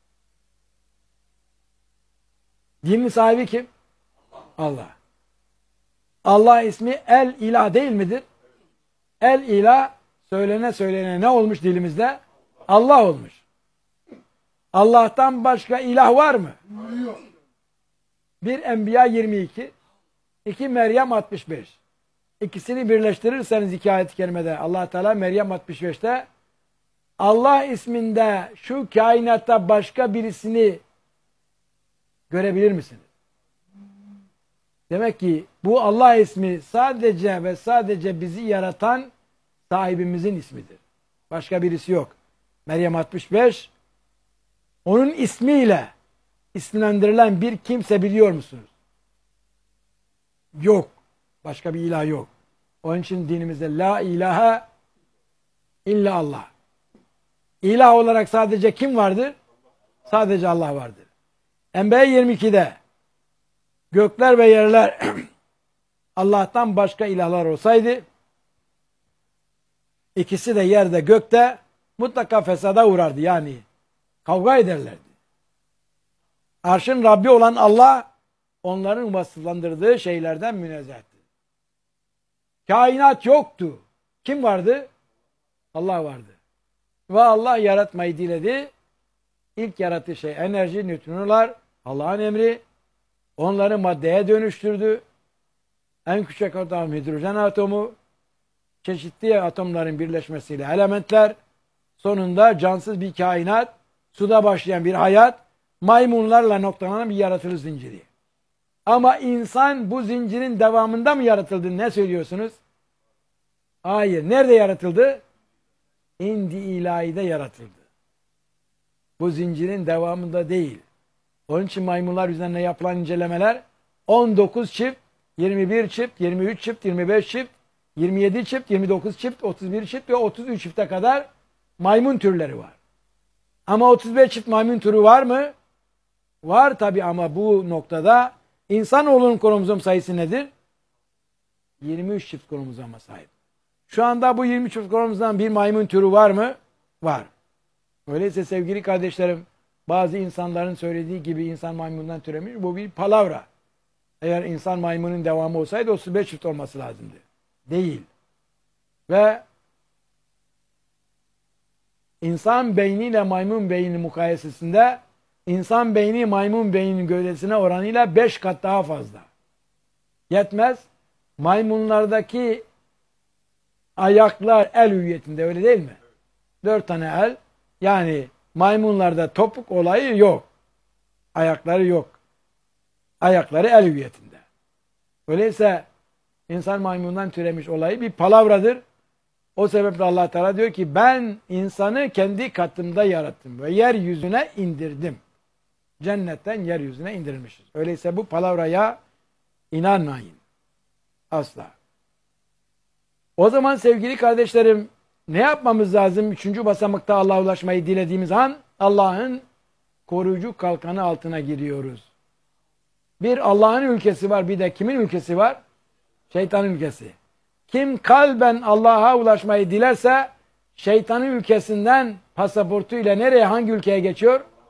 Dinin sahibi kim? Allah. Allah ismi El İlah değil midir? El İlah söylene söylene ne olmuş dilimizde? Allah olmuş. Allah'tan başka ilah var mı? Yok. Bir Enbiya yirmi iki, iki Meryem altmış beş. İkisini birleştirirseniz iki ayet-i kerimede Allah Teala Meryem altmış beşte Allah isminde şu kainatta başka birisini görebilir misiniz? Demek ki bu Allah ismi sadece ve sadece bizi yaratan sahibimizin ismidir. Başka birisi yok. Meryem altmış beş onun ismiyle isimlendirilen bir kimse biliyor musunuz? Yok. Başka bir ilah yok. Onun için dinimizde la ilahe illa Allah. İlah olarak sadece kim vardır? Sadece Allah vardır. Enbiya yirmi ikide gökler ve yerler Allah'tan başka ilahlar olsaydı ikisi de yerde gökte mutlaka fesada uğrardı. Yani kavga ederlerdi. Arşın Rabbi olan Allah onların vasıflandırdığı şeylerden münezzehti. Kainat yoktu. Kim vardı? Allah vardı. Ve Allah yaratmayı diledi. İlk yarattığı şey enerji, nötrinolar, Allah'ın emri. Onları maddeye dönüştürdü. En küçük atom hidrojen atomu, çeşitli atomların birleşmesiyle elementler, sonunda cansız bir kainat, suda başlayan bir hayat, maymunlarla noktalanan bir yaratılış zinciri. Ama insan bu zincirin devamında mı yaratıldı? Ne söylüyorsunuz? Hayır. Nerede yaratıldı? İndi ilahide yaratıldı. Bu zincirin devamında değil. Onun için maymunlar üzerine yapılan incelemeler on dokuz çift, yirmi bir çift, yirmi üç çift, yirmi beş çift, yirmi yedi çift, yirmi dokuz çift, otuz bir çift ve otuz üç çifte kadar maymun türleri var. Ama otuz beş çift maymun türü var mı? Var tabi, ama bu noktada insanoğlunun kromozom sayısı nedir? yirmi üç çift kromozoma sahip. Şu anda bu yirmi üç çift kromozomdan bir maymun türü var mı? Var. Öyleyse sevgili kardeşlerim, bazı insanların söylediği gibi insan maymundan türemiş, bu bir palavra. Eğer insan maymunun devamı olsaydı otuz beş çift olması lazımdı. Değil. Ve insan beyniyle maymun beyni mukayesesinde insan beyni maymun beyninin gövdesine oranıyla beş kat daha fazla. Yetmez. Maymunlardaki ayaklar el hüviyetinde, öyle değil mi? Dört tane el. Yani maymunlarda topuk olayı yok. Ayakları yok. Ayakları el hüviyetinde. Öyleyse insan maymundan türemiş olayı bir palavradır. O sebeple Allah Teala diyor ki ben insanı kendi katımda yarattım ve yeryüzüne indirdim. Cennetten yeryüzüne indirilmişiz. Öyleyse bu palavraya inanmayın. Asla. O zaman sevgili kardeşlerim, ne yapmamız lazım? Üçüncü basamakta Allah'a ulaşmayı dilediğimiz an Allah'ın koruyucu kalkanı altına giriyoruz. Bir Allah'ın ülkesi var, bir de kimin ülkesi var? Şeytanın ülkesi. Kim kalben Allah'a ulaşmayı dilerse şeytanın ülkesinden pasaportuyla nereye, hangi ülkeye geçiyor?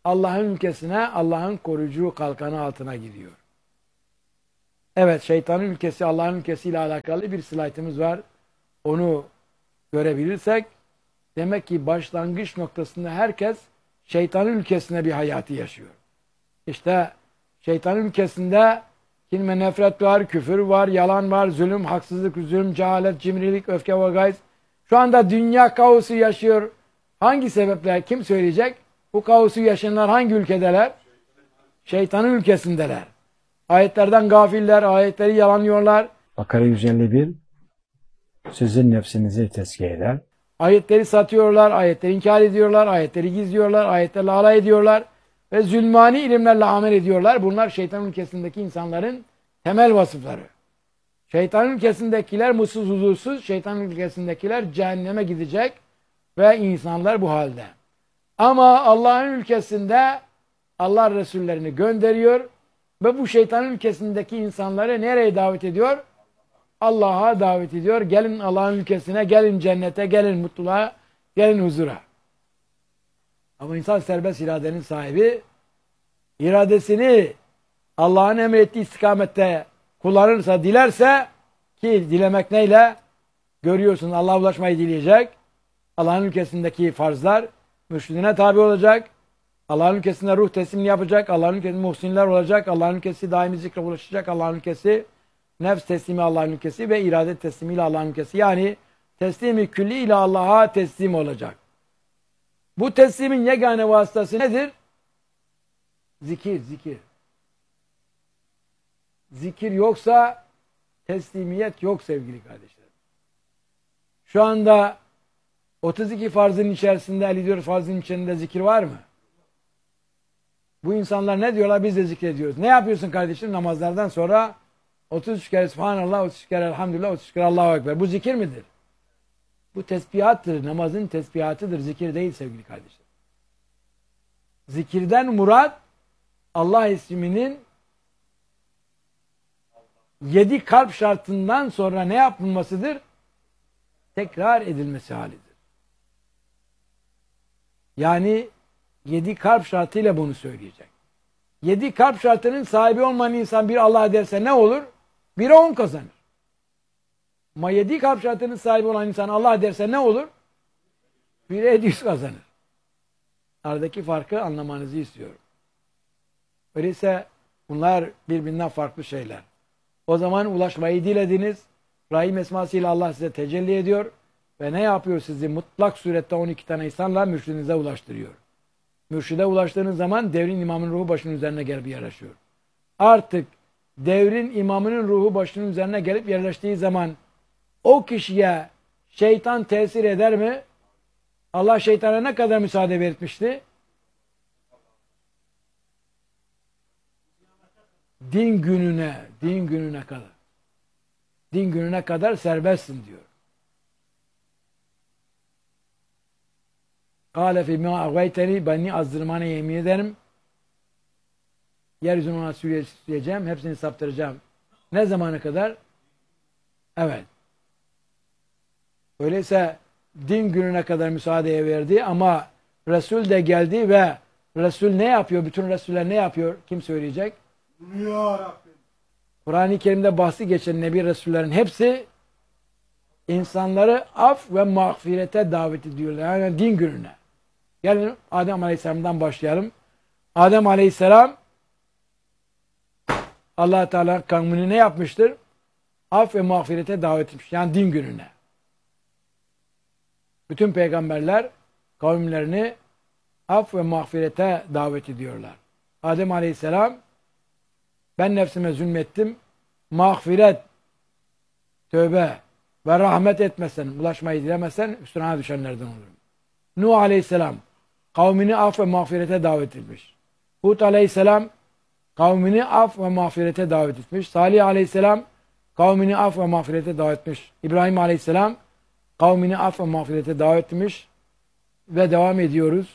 Allah'ın ülkesine, Allah'ın koruyucu kalkanı altına giriyor. Evet, şeytanın ülkesi, Allah'ın ülkesiyle alakalı bir slaytımız var. Onu görebilirsek, demek ki başlangıç noktasında herkes şeytanın ülkesine bir hayatı yaşıyor. İşte şeytanın ülkesinde kin ve nefret var, küfür var, yalan var, zulüm, haksızlık, zulüm, cehalet, cimrilik, öfke ve gayz. Şu anda dünya kaosu yaşıyor. Hangi sebeple? Kim söyleyecek? Bu kaosu yaşayanlar hangi ülkedeler? Şeytanın ülkesindeler. Ayetlerden gafiller, ayetleri yalanlıyorlar. Bakara yüz elli bir sizin nefsinizi tezkiye eder. Ayetleri satıyorlar, ayetleri inkar ediyorlar, ayetleri gizliyorlar, ayetlerle alay ediyorlar ve zulmani ilimlerle amel ediyorlar. Bunlar şeytan ülkesindeki insanların temel vasıfları. Şeytan ülkesindekiler mutsuz, huzursuz, şeytan ülkesindekiler cehenneme gidecek ve insanlar bu halde. Ama Allah'ın ülkesinde Allah Resullerini gönderiyor ve bu şeytan ülkesindeki insanları nereye davet ediyor? Allah'a davet ediyor. Gelin Allah'ın ülkesine, gelin cennete, gelin mutluluğa, gelin huzura. Ama insan serbest iradenin sahibi, iradesini Allah'ın emrettiği istikamette kullanırsa, dilerse, ki dilemek neyle? Görüyorsun, Allah'a ulaşmayı dileyecek. Allah'ın ülkesindeki farzlar mürşidine tabi olacak. Allah'ın ülkesinde ruh teslimini yapacak. Allah'ın ülkesinde muhsinler olacak. Allah'ın ülkesi daimi zikre ulaşacak. Allah'ın ülkesi nefs teslimi Allah'ın ülkesi ve irade teslimiyle Allah'ın ülkesi. Yani teslimi külli ile Allah'a teslim olacak. Bu teslimin yegane vasıtası nedir? Zikir, zikir. Zikir yoksa teslimiyet yok sevgili kardeşlerim. Şu anda otuz iki farzın içerisinde, elli dört farzın içerisinde zikir var mı? Bu insanlar ne diyorlar? Biz de zikrediyoruz. Ne yapıyorsun kardeşim? Namazlardan sonra otuz üç kere Subhanallah, otuz üç kere Elhamdülillah, otuz üç kere Allahu Ekber. Bu zikir midir? Bu tesbihattır. Namazın tesbihatıdır. Zikir değil sevgili kardeşler. Zikirden murat Allah isminin yedi kalp şartından sonra ne yapılmasıdır? Tekrar edilmesi halidir. Yani yedi kalp şartıyla bunu söyleyecek. Yedi kalp şartının sahibi olmayan insan bir Allah derse ne olur? Bire on kazanır. Ama yedi kalp şartının sahibi olan insan Allah derse ne olur? Bire yedi yüz kazanır. Aradaki farkı anlamanızı istiyorum. Öyleyse bunlar birbirinden farklı şeyler. O zaman ulaşmayı dilediniz. Rahim esmasıyla Allah size tecelli ediyor. Ve ne yapıyor sizi? Mutlak surette on iki tane insanla mürşidinize ulaştırıyor. Mürşide ulaştığınız zaman devrin imamının ruhu başının üzerine gelip yerleşiyor. Artık devrin imamının ruhu başının üzerine gelip yerleştiği zaman o kişiye şeytan tesir eder mi? Allah şeytana ne kadar müsaade vermişti? Din gününe, din gününe kadar. Din gününe kadar serbestsin diyor. Kâle fîmâ agayteni, beni azdırmana yemin ederim. Yeryüzünü ona süreceğim, hepsini saptıracağım. Ne zamana kadar? Evet. Öyleyse din gününe kadar müsaadeye verdi ama Resul de geldi ve Resul ne yapıyor? Bütün Resuller ne yapıyor? Kim söyleyecek? Ya Rabbim. Kur'an-ı Kerim'de bahsi geçen Nebi Resullerin hepsi insanları af ve mağfirete davet ediyorlar. Yani din gününe. Gelin Adem Aleyhisselam'dan başlayalım. Adem Aleyhisselam Allah Teala kavmini ne yapmıştır? Af ve mağfirete davet etmiş. Yani din gününe. Bütün peygamberler kavimlerini af ve mağfirete davet ediyorlar. Adem Aleyhisselam ben nefsime zulmettim. Mağfiret, tövbe ve rahmet etmezsen, ulaşmayı dilemezsen üstüne düşenlerden olurum. Nuh Aleyhisselam kavmini af ve mağfirete davet etmiş. Hud Aleyhisselam kavmini af ve mağfirete davet etmiş. Salih Aleyhisselam kavmini af ve mağfirete davet etmiş. İbrahim Aleyhisselam kavmini af ve mağfirete davet etmiş. Ve devam ediyoruz.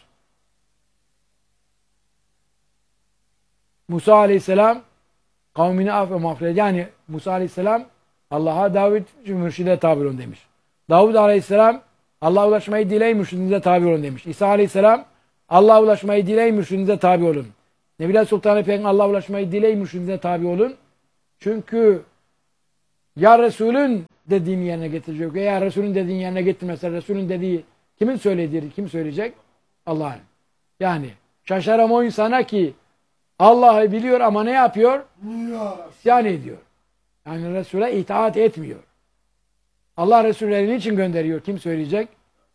Musa Aleyhisselam kavmini af ve mağfiret. Yani Musa Aleyhisselam Allah'a davet mürşide tabi olun demiş. Davud Aleyhisselam Allah'a ulaşmayı dileyin mürşidinize tabi olun demiş. İsa Aleyhisselam Allah'a ulaşmayı dileyin, mürşidinize tabi olun. Nebiler Sultan Efendi Allah'a ulaşmayı dileyin, mürşidinize tabi olun. Çünkü ya Resulün dediğini yerine getirecek. Eğer Resulün dediğini yerine getirmezse Resulün dediği kimin söylediği kim söyleyecek? Allah'ın. Yani şaşaram o insana ki Allah'ı biliyor ama ne yapıyor? İsyan ediyor. Yani Resul'e itaat etmiyor. Allah Resullerini için gönderiyor. Kim söyleyecek?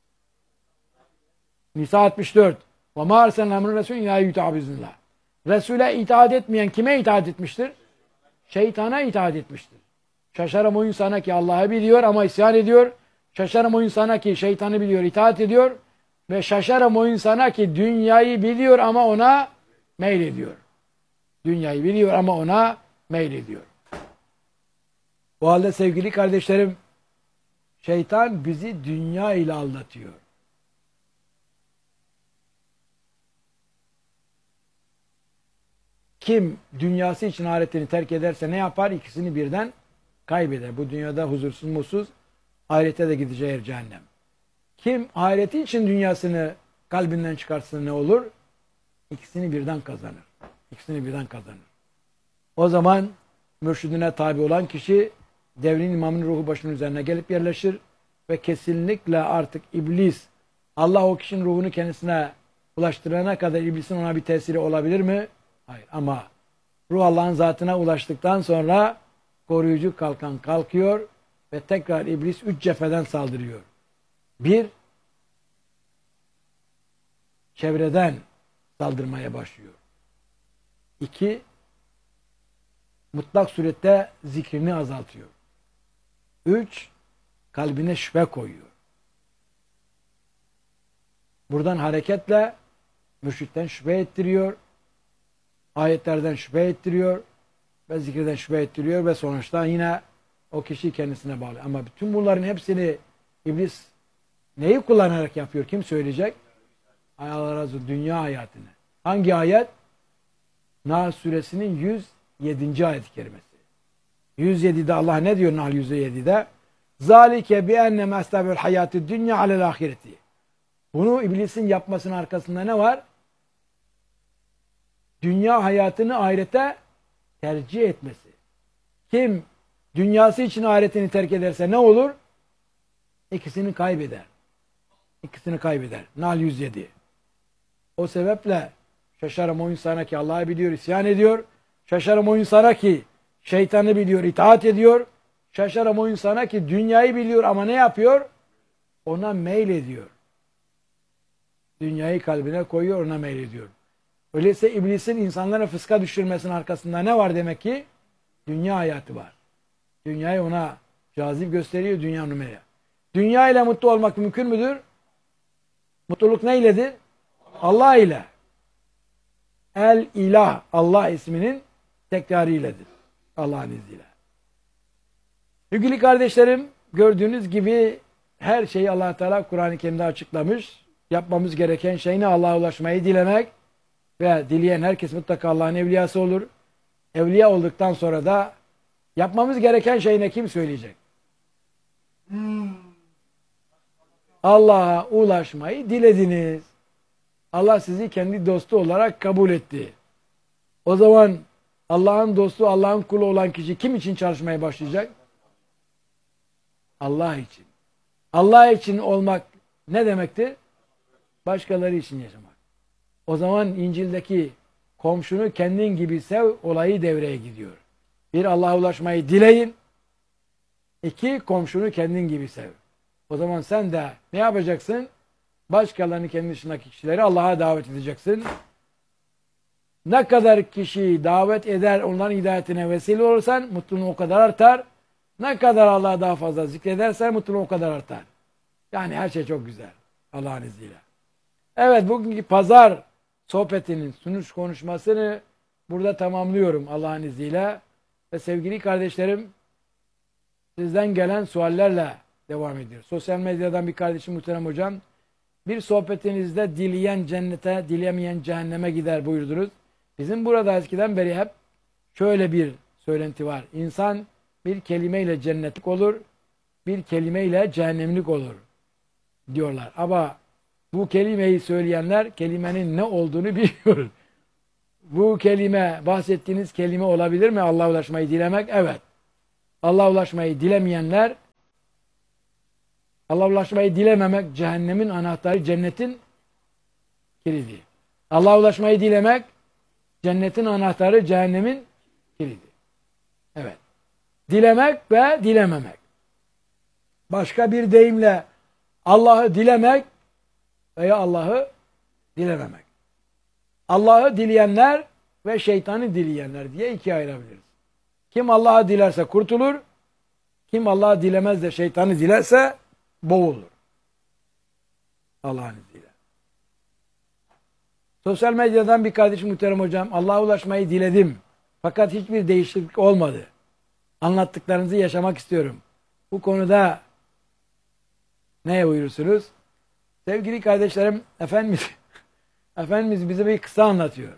Nisa altmış dört. وَمَا أَرْسَلْنَا مِنْ رَسُولٍ اِلَٰهِ يُتَعَ بِذْنِلّٰهِ Resul'e itaat etmeyen kime itaat etmiştir? Şeytana itaat etmiştir. Şaşarım o insana ki Allah'ı biliyor ama isyan ediyor. Şaşarım o insana ki şeytanı biliyor, itaat ediyor. Ve şaşarım o insana ki dünyayı biliyor ama ona meylediyor. Dünyayı biliyor ama ona meylediyor. O halde sevgili kardeşlerim, şeytan bizi dünya ile aldatıyor. Kim dünyası için ahiretini terk ederse ne yapar? İkisini birden kaybeder. Bu dünyada huzursuz mutsuz, ahirete de gideceği yer cehennem. Kim ahireti için dünyasını kalbinden çıkarsa ne olur? İkisini birden kazanır. İkisini birden kazanır. O zaman mürşidine tabi olan kişi devrin imamının ruhu başının üzerine gelip yerleşir ve kesinlikle artık iblis, Allah o kişinin ruhunu kendisine ulaştırana kadar iblisin ona bir tesiri olabilir mi? Hayır. Ama ruh Allah'ın zatına ulaştıktan sonra koruyucu kalkan kalkıyor ve tekrar iblis üç cepheden saldırıyor. Bir, çevreden saldırmaya başlıyor. İki, mutlak surette zikrini azaltıyor. Üç, kalbine şüphe koyuyor. Buradan hareketle mürşitten şüphe ettiriyor, ayetlerden şüphe ettiriyor ve zikirden şüphe ettiriyor ve sonuçta yine o kişi kendisine bağlı. Ama bütün bunların hepsini iblis neyi kullanarak yapıyor? Kim söyleyecek? Allah razı olsun, dünya hayatını. Hangi ayet? Nahl suresinin yüz yedinci ayet-i kerimesi. yüz yedide Allah ne diyor Nahl yüz yedide? Zalike bi enne mestabul hayatid dünya alel ahireti. Bunu iblisin yapmasının arkasında ne var? Dünya hayatını ahirete tercih etmesi. Kim dünyası için ahiretini terk ederse ne olur? İkisini kaybeder. İkisini kaybeder. Nahl yüz yedi. O sebeple şaşarım o insana ki Allah'ı biliyor, isyan ediyor. Şaşarım o insana ki şeytanı biliyor, itaat ediyor. Şaşarım o insana ki dünyayı biliyor ama ne yapıyor? Ona meylediyor. Dünyayı kalbine koyuyor, ona meylediyor. Öyleyse iblisin insanlara fıska düşürmesinin arkasında ne var demek ki? Dünya hayatı var. Dünyayı ona cazip gösteriyor, dünya numaraya. Dünya ile mutlu olmak mümkün müdür? Mutluluk neyledir? Allah ile. El ilah, Allah isminin tekrarıyledir. Allah'ın izniyle. Sevgili kardeşlerim, gördüğünüz gibi her şeyi Allah Teala Kur'an-ı Kerim'de açıklamış. Yapmamız gereken şey ne? Allah'a ulaşmayı dilemek ve dileyen herkes mutlaka Allah'ın evliyası olur. Evliya olduktan sonra da yapmamız gereken şey ne? Kim söyleyecek? Hmm. Allah'a ulaşmayı dilediniz. Allah sizi kendi dostu olarak kabul etti. O zaman Allah'ın dostu, Allah'ın kulu olan kişi kim için çalışmaya başlayacak? Allah için. Allah için olmak ne demektir? Başkaları için yaşamak. O zaman İncil'deki komşunu kendin gibi sev olayı devreye gidiyor. Bir, Allah'a ulaşmayı dileyin. İki, komşunu kendin gibi sev. O zaman sen de ne yapacaksın? Başkalarını kendi dışındaki kişileri Allah'a davet edeceksin. Ne kadar kişiyi davet eder, onların hidayetine vesile olursan mutluluğun o kadar artar. Ne kadar Allah'a daha fazla zikredersen mutluluğun o kadar artar. Yani her şey çok güzel. Allah'ın izniyle. Evet, bugünkü pazar sohbetinin sunuş konuşmasını burada tamamlıyorum Allah'ın izniyle. Ve sevgili kardeşlerim, sizden gelen suallerle devam ediyor. Sosyal medyadan bir kardeşim, muhterem hocam, bir sohbetinizde dileyen cennete, dilemeyen cehenneme gider buyurdunuz. Bizim burada eskiden beri hep şöyle bir söylenti var. İnsan bir kelimeyle cennetlik olur, bir kelimeyle cehennemlik olur diyorlar. Ama Bu kelimeyi söyleyenler kelimenin ne olduğunu biliyor. Bu kelime, bahsettiğiniz kelime olabilir mi? Allah'a ulaşmayı dilemek. Evet. Allah'a ulaşmayı dilemeyenler, Allah'a ulaşmayı dilememek cehennemin anahtarı, cennetin kilidi. Allah'a ulaşmayı dilemek cennetin anahtarı, cehennemin kilidi. Evet. Dilemek ve dilememek. Başka bir deyimle Allah'ı dilemek veya Allah'ı dilememek. Allah'ı dileyenler ve şeytanı dileyenler diye ikiye ayırabiliriz. Kim Allah'ı dilerse kurtulur, kim Allah'ı dilemez de şeytanı dilerse boğulur. Allah'ın izniyle. Sosyal medyadan bir kardeşim muhterem hocam, Allah'a ulaşmayı diledim. Fakat hiçbir değişiklik olmadı. Anlattıklarınızı yaşamak istiyorum. Bu konuda neye buyurursunuz? Sevgili kardeşlerim, Efendimiz, Efendimiz bize bir kısa anlatıyor.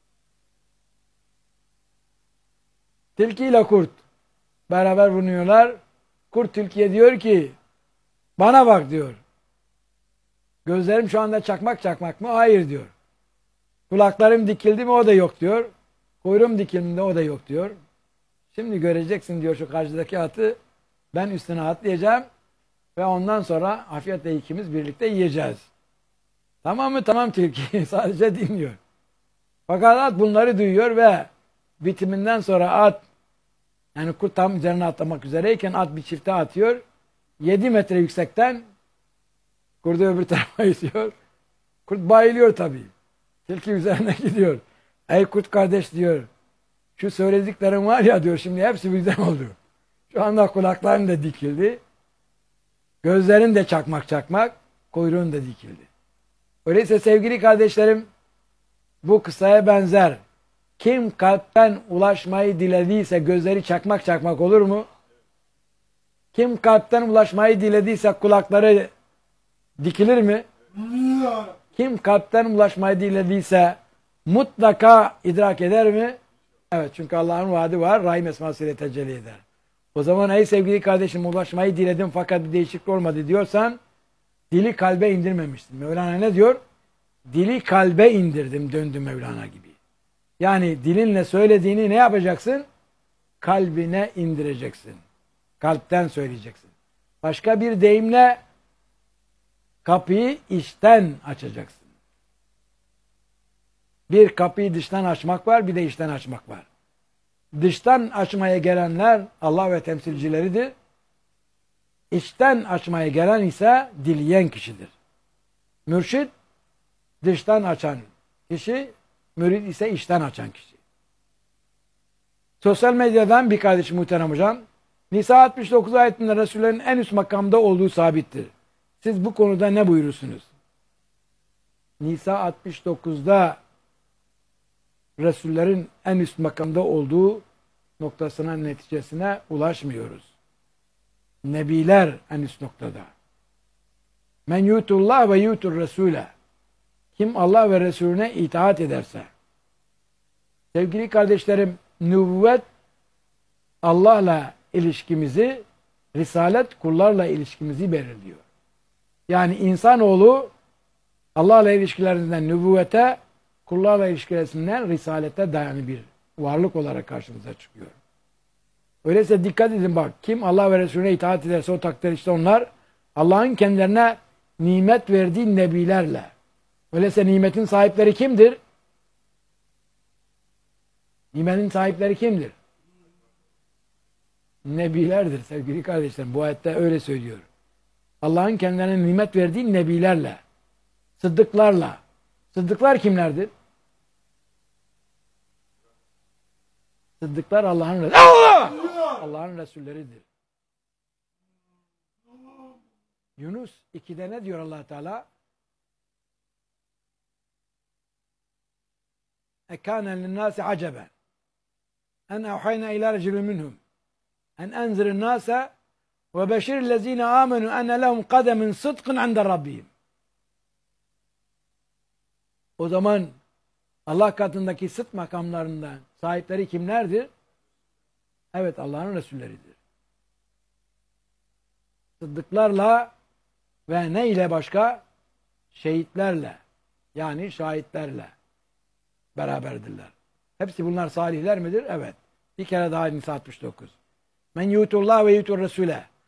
Tilki ile kurt beraber bulunuyorlar. Kurt tilkiye diyor ki, bana bak diyor. Gözlerim şu anda çakmak çakmak mı? Hayır diyor. Kulaklarım dikildi mi? O da yok diyor. Kuyruğum dikildi mi? O da yok diyor. Şimdi göreceksin diyor şu karşıdaki atı. Ben üstüne atlayacağım ve ondan sonra afiyetle ikimiz birlikte yiyeceğiz. Tamam mı? Tamam tilki. Sadece dinliyor. Fakat at bunları duyuyor ve bitiminden sonra at, yani kurt tam üzerine atlamak üzereyken at bir çifte atıyor. yedi metre yüksekten kurdu öbür tarafa itiyor. Kurt bayılıyor tabii. Tilki üzerine gidiyor. Ey kurt kardeş diyor. Şu söylediklerim var ya diyor, şimdi hepsi birden oldu. Şu anda kulakların da dikildi. Gözlerin de çakmak çakmak. Kuyruğun da dikildi. Öyleyse sevgili kardeşlerim, bu kısaya benzer. Kim kalpten ulaşmayı dilediyse gözleri çakmak çakmak olur mu? Kim kalpten ulaşmayı dilediyse kulakları dikilir mi? Kim kalpten ulaşmayı dilediyse mutlaka idrak eder mi? Evet, çünkü Allah'ın vaadi var. Rahim esmasıyla tecelli eder. O zaman ey sevgili kardeşim, ulaşmayı diledim fakat bir değişiklik olmadı diyorsan dili kalbe indirmemiştin. Mevlana ne diyor? Dili kalbe indirdim, döndüm Mevlana gibi. Yani dilinle söylediğini ne yapacaksın? Kalbine indireceksin. Kalpten söyleyeceksin. Başka bir deyimle kapıyı içten açacaksın. Bir kapıyı dıştan açmak var, bir de içten açmak var. Dıştan açmaya gelenler Allah ve temsilcileridir. İçten açmaya gelen ise dileyen kişidir. Mürşid dıştan açan kişi, mürid ise içten açan kişi. Sosyal medyadan bir kardeşim muhterem hocam, Nisa altmış dokuz ayetinde Resullerin en üst makamda olduğu sabittir. Siz bu konuda ne buyurursunuz? Nisa altmış dokuzda Resullerin en üst makamda olduğu noktasına, neticesine ulaşmıyoruz. Nebiler en üst noktada. Men yutullah ve yutur Resul'e. Kim Allah ve Resulüne itaat ederse. Sevgili kardeşlerim, nübüvvet Allah'la ilişkimizi, risalet kullarla ilişkimizi belirliyor. Yani insanoğlu Allah'la ilişkilerinden nübüvvete, kullarla ilişkilerinden risalete dayalı bir varlık olarak karşımıza çıkıyor. Öyleyse dikkat edin bak, kim Allah ve Resulüne itaat ederse o takdir işte onlar Allah'ın kendilerine nimet verdiği nebilerle. Öyleyse nimetin sahipleri kimdir? Nimetin sahipleri kimdir? Nebilerdir sevgili kardeşlerim. Bu ayette öyle söylüyor. Allah'ın kendilerine nimet verdiği nebilerle, sıddıklarla. Sıddıklar kimlerdir? Sıddıklar Allah'ın Resulü. Allah! Allah'ın Resulleridir. Yunus ikide ne diyor Allah Teala? Ekânen linnâsi aceben en evhayna ilâ reculun minhum en enzirin nâse ve beşirillezîne âmenû enne lehum kademin sıdkın inde rabbihim. O zaman Allah katındaki sıdk makamlarından sahipleri kimlerdir? Evet, Allah'ın Resulleridir. Sıddıklarla ve ne ile başka? şehitlerle yani şahitlerle beraberdirler. Hepsi bunlar salihler midir? Evet. Bir kere daha Nisa altmış dokuz. Men yutullah ve yutur Resul'e.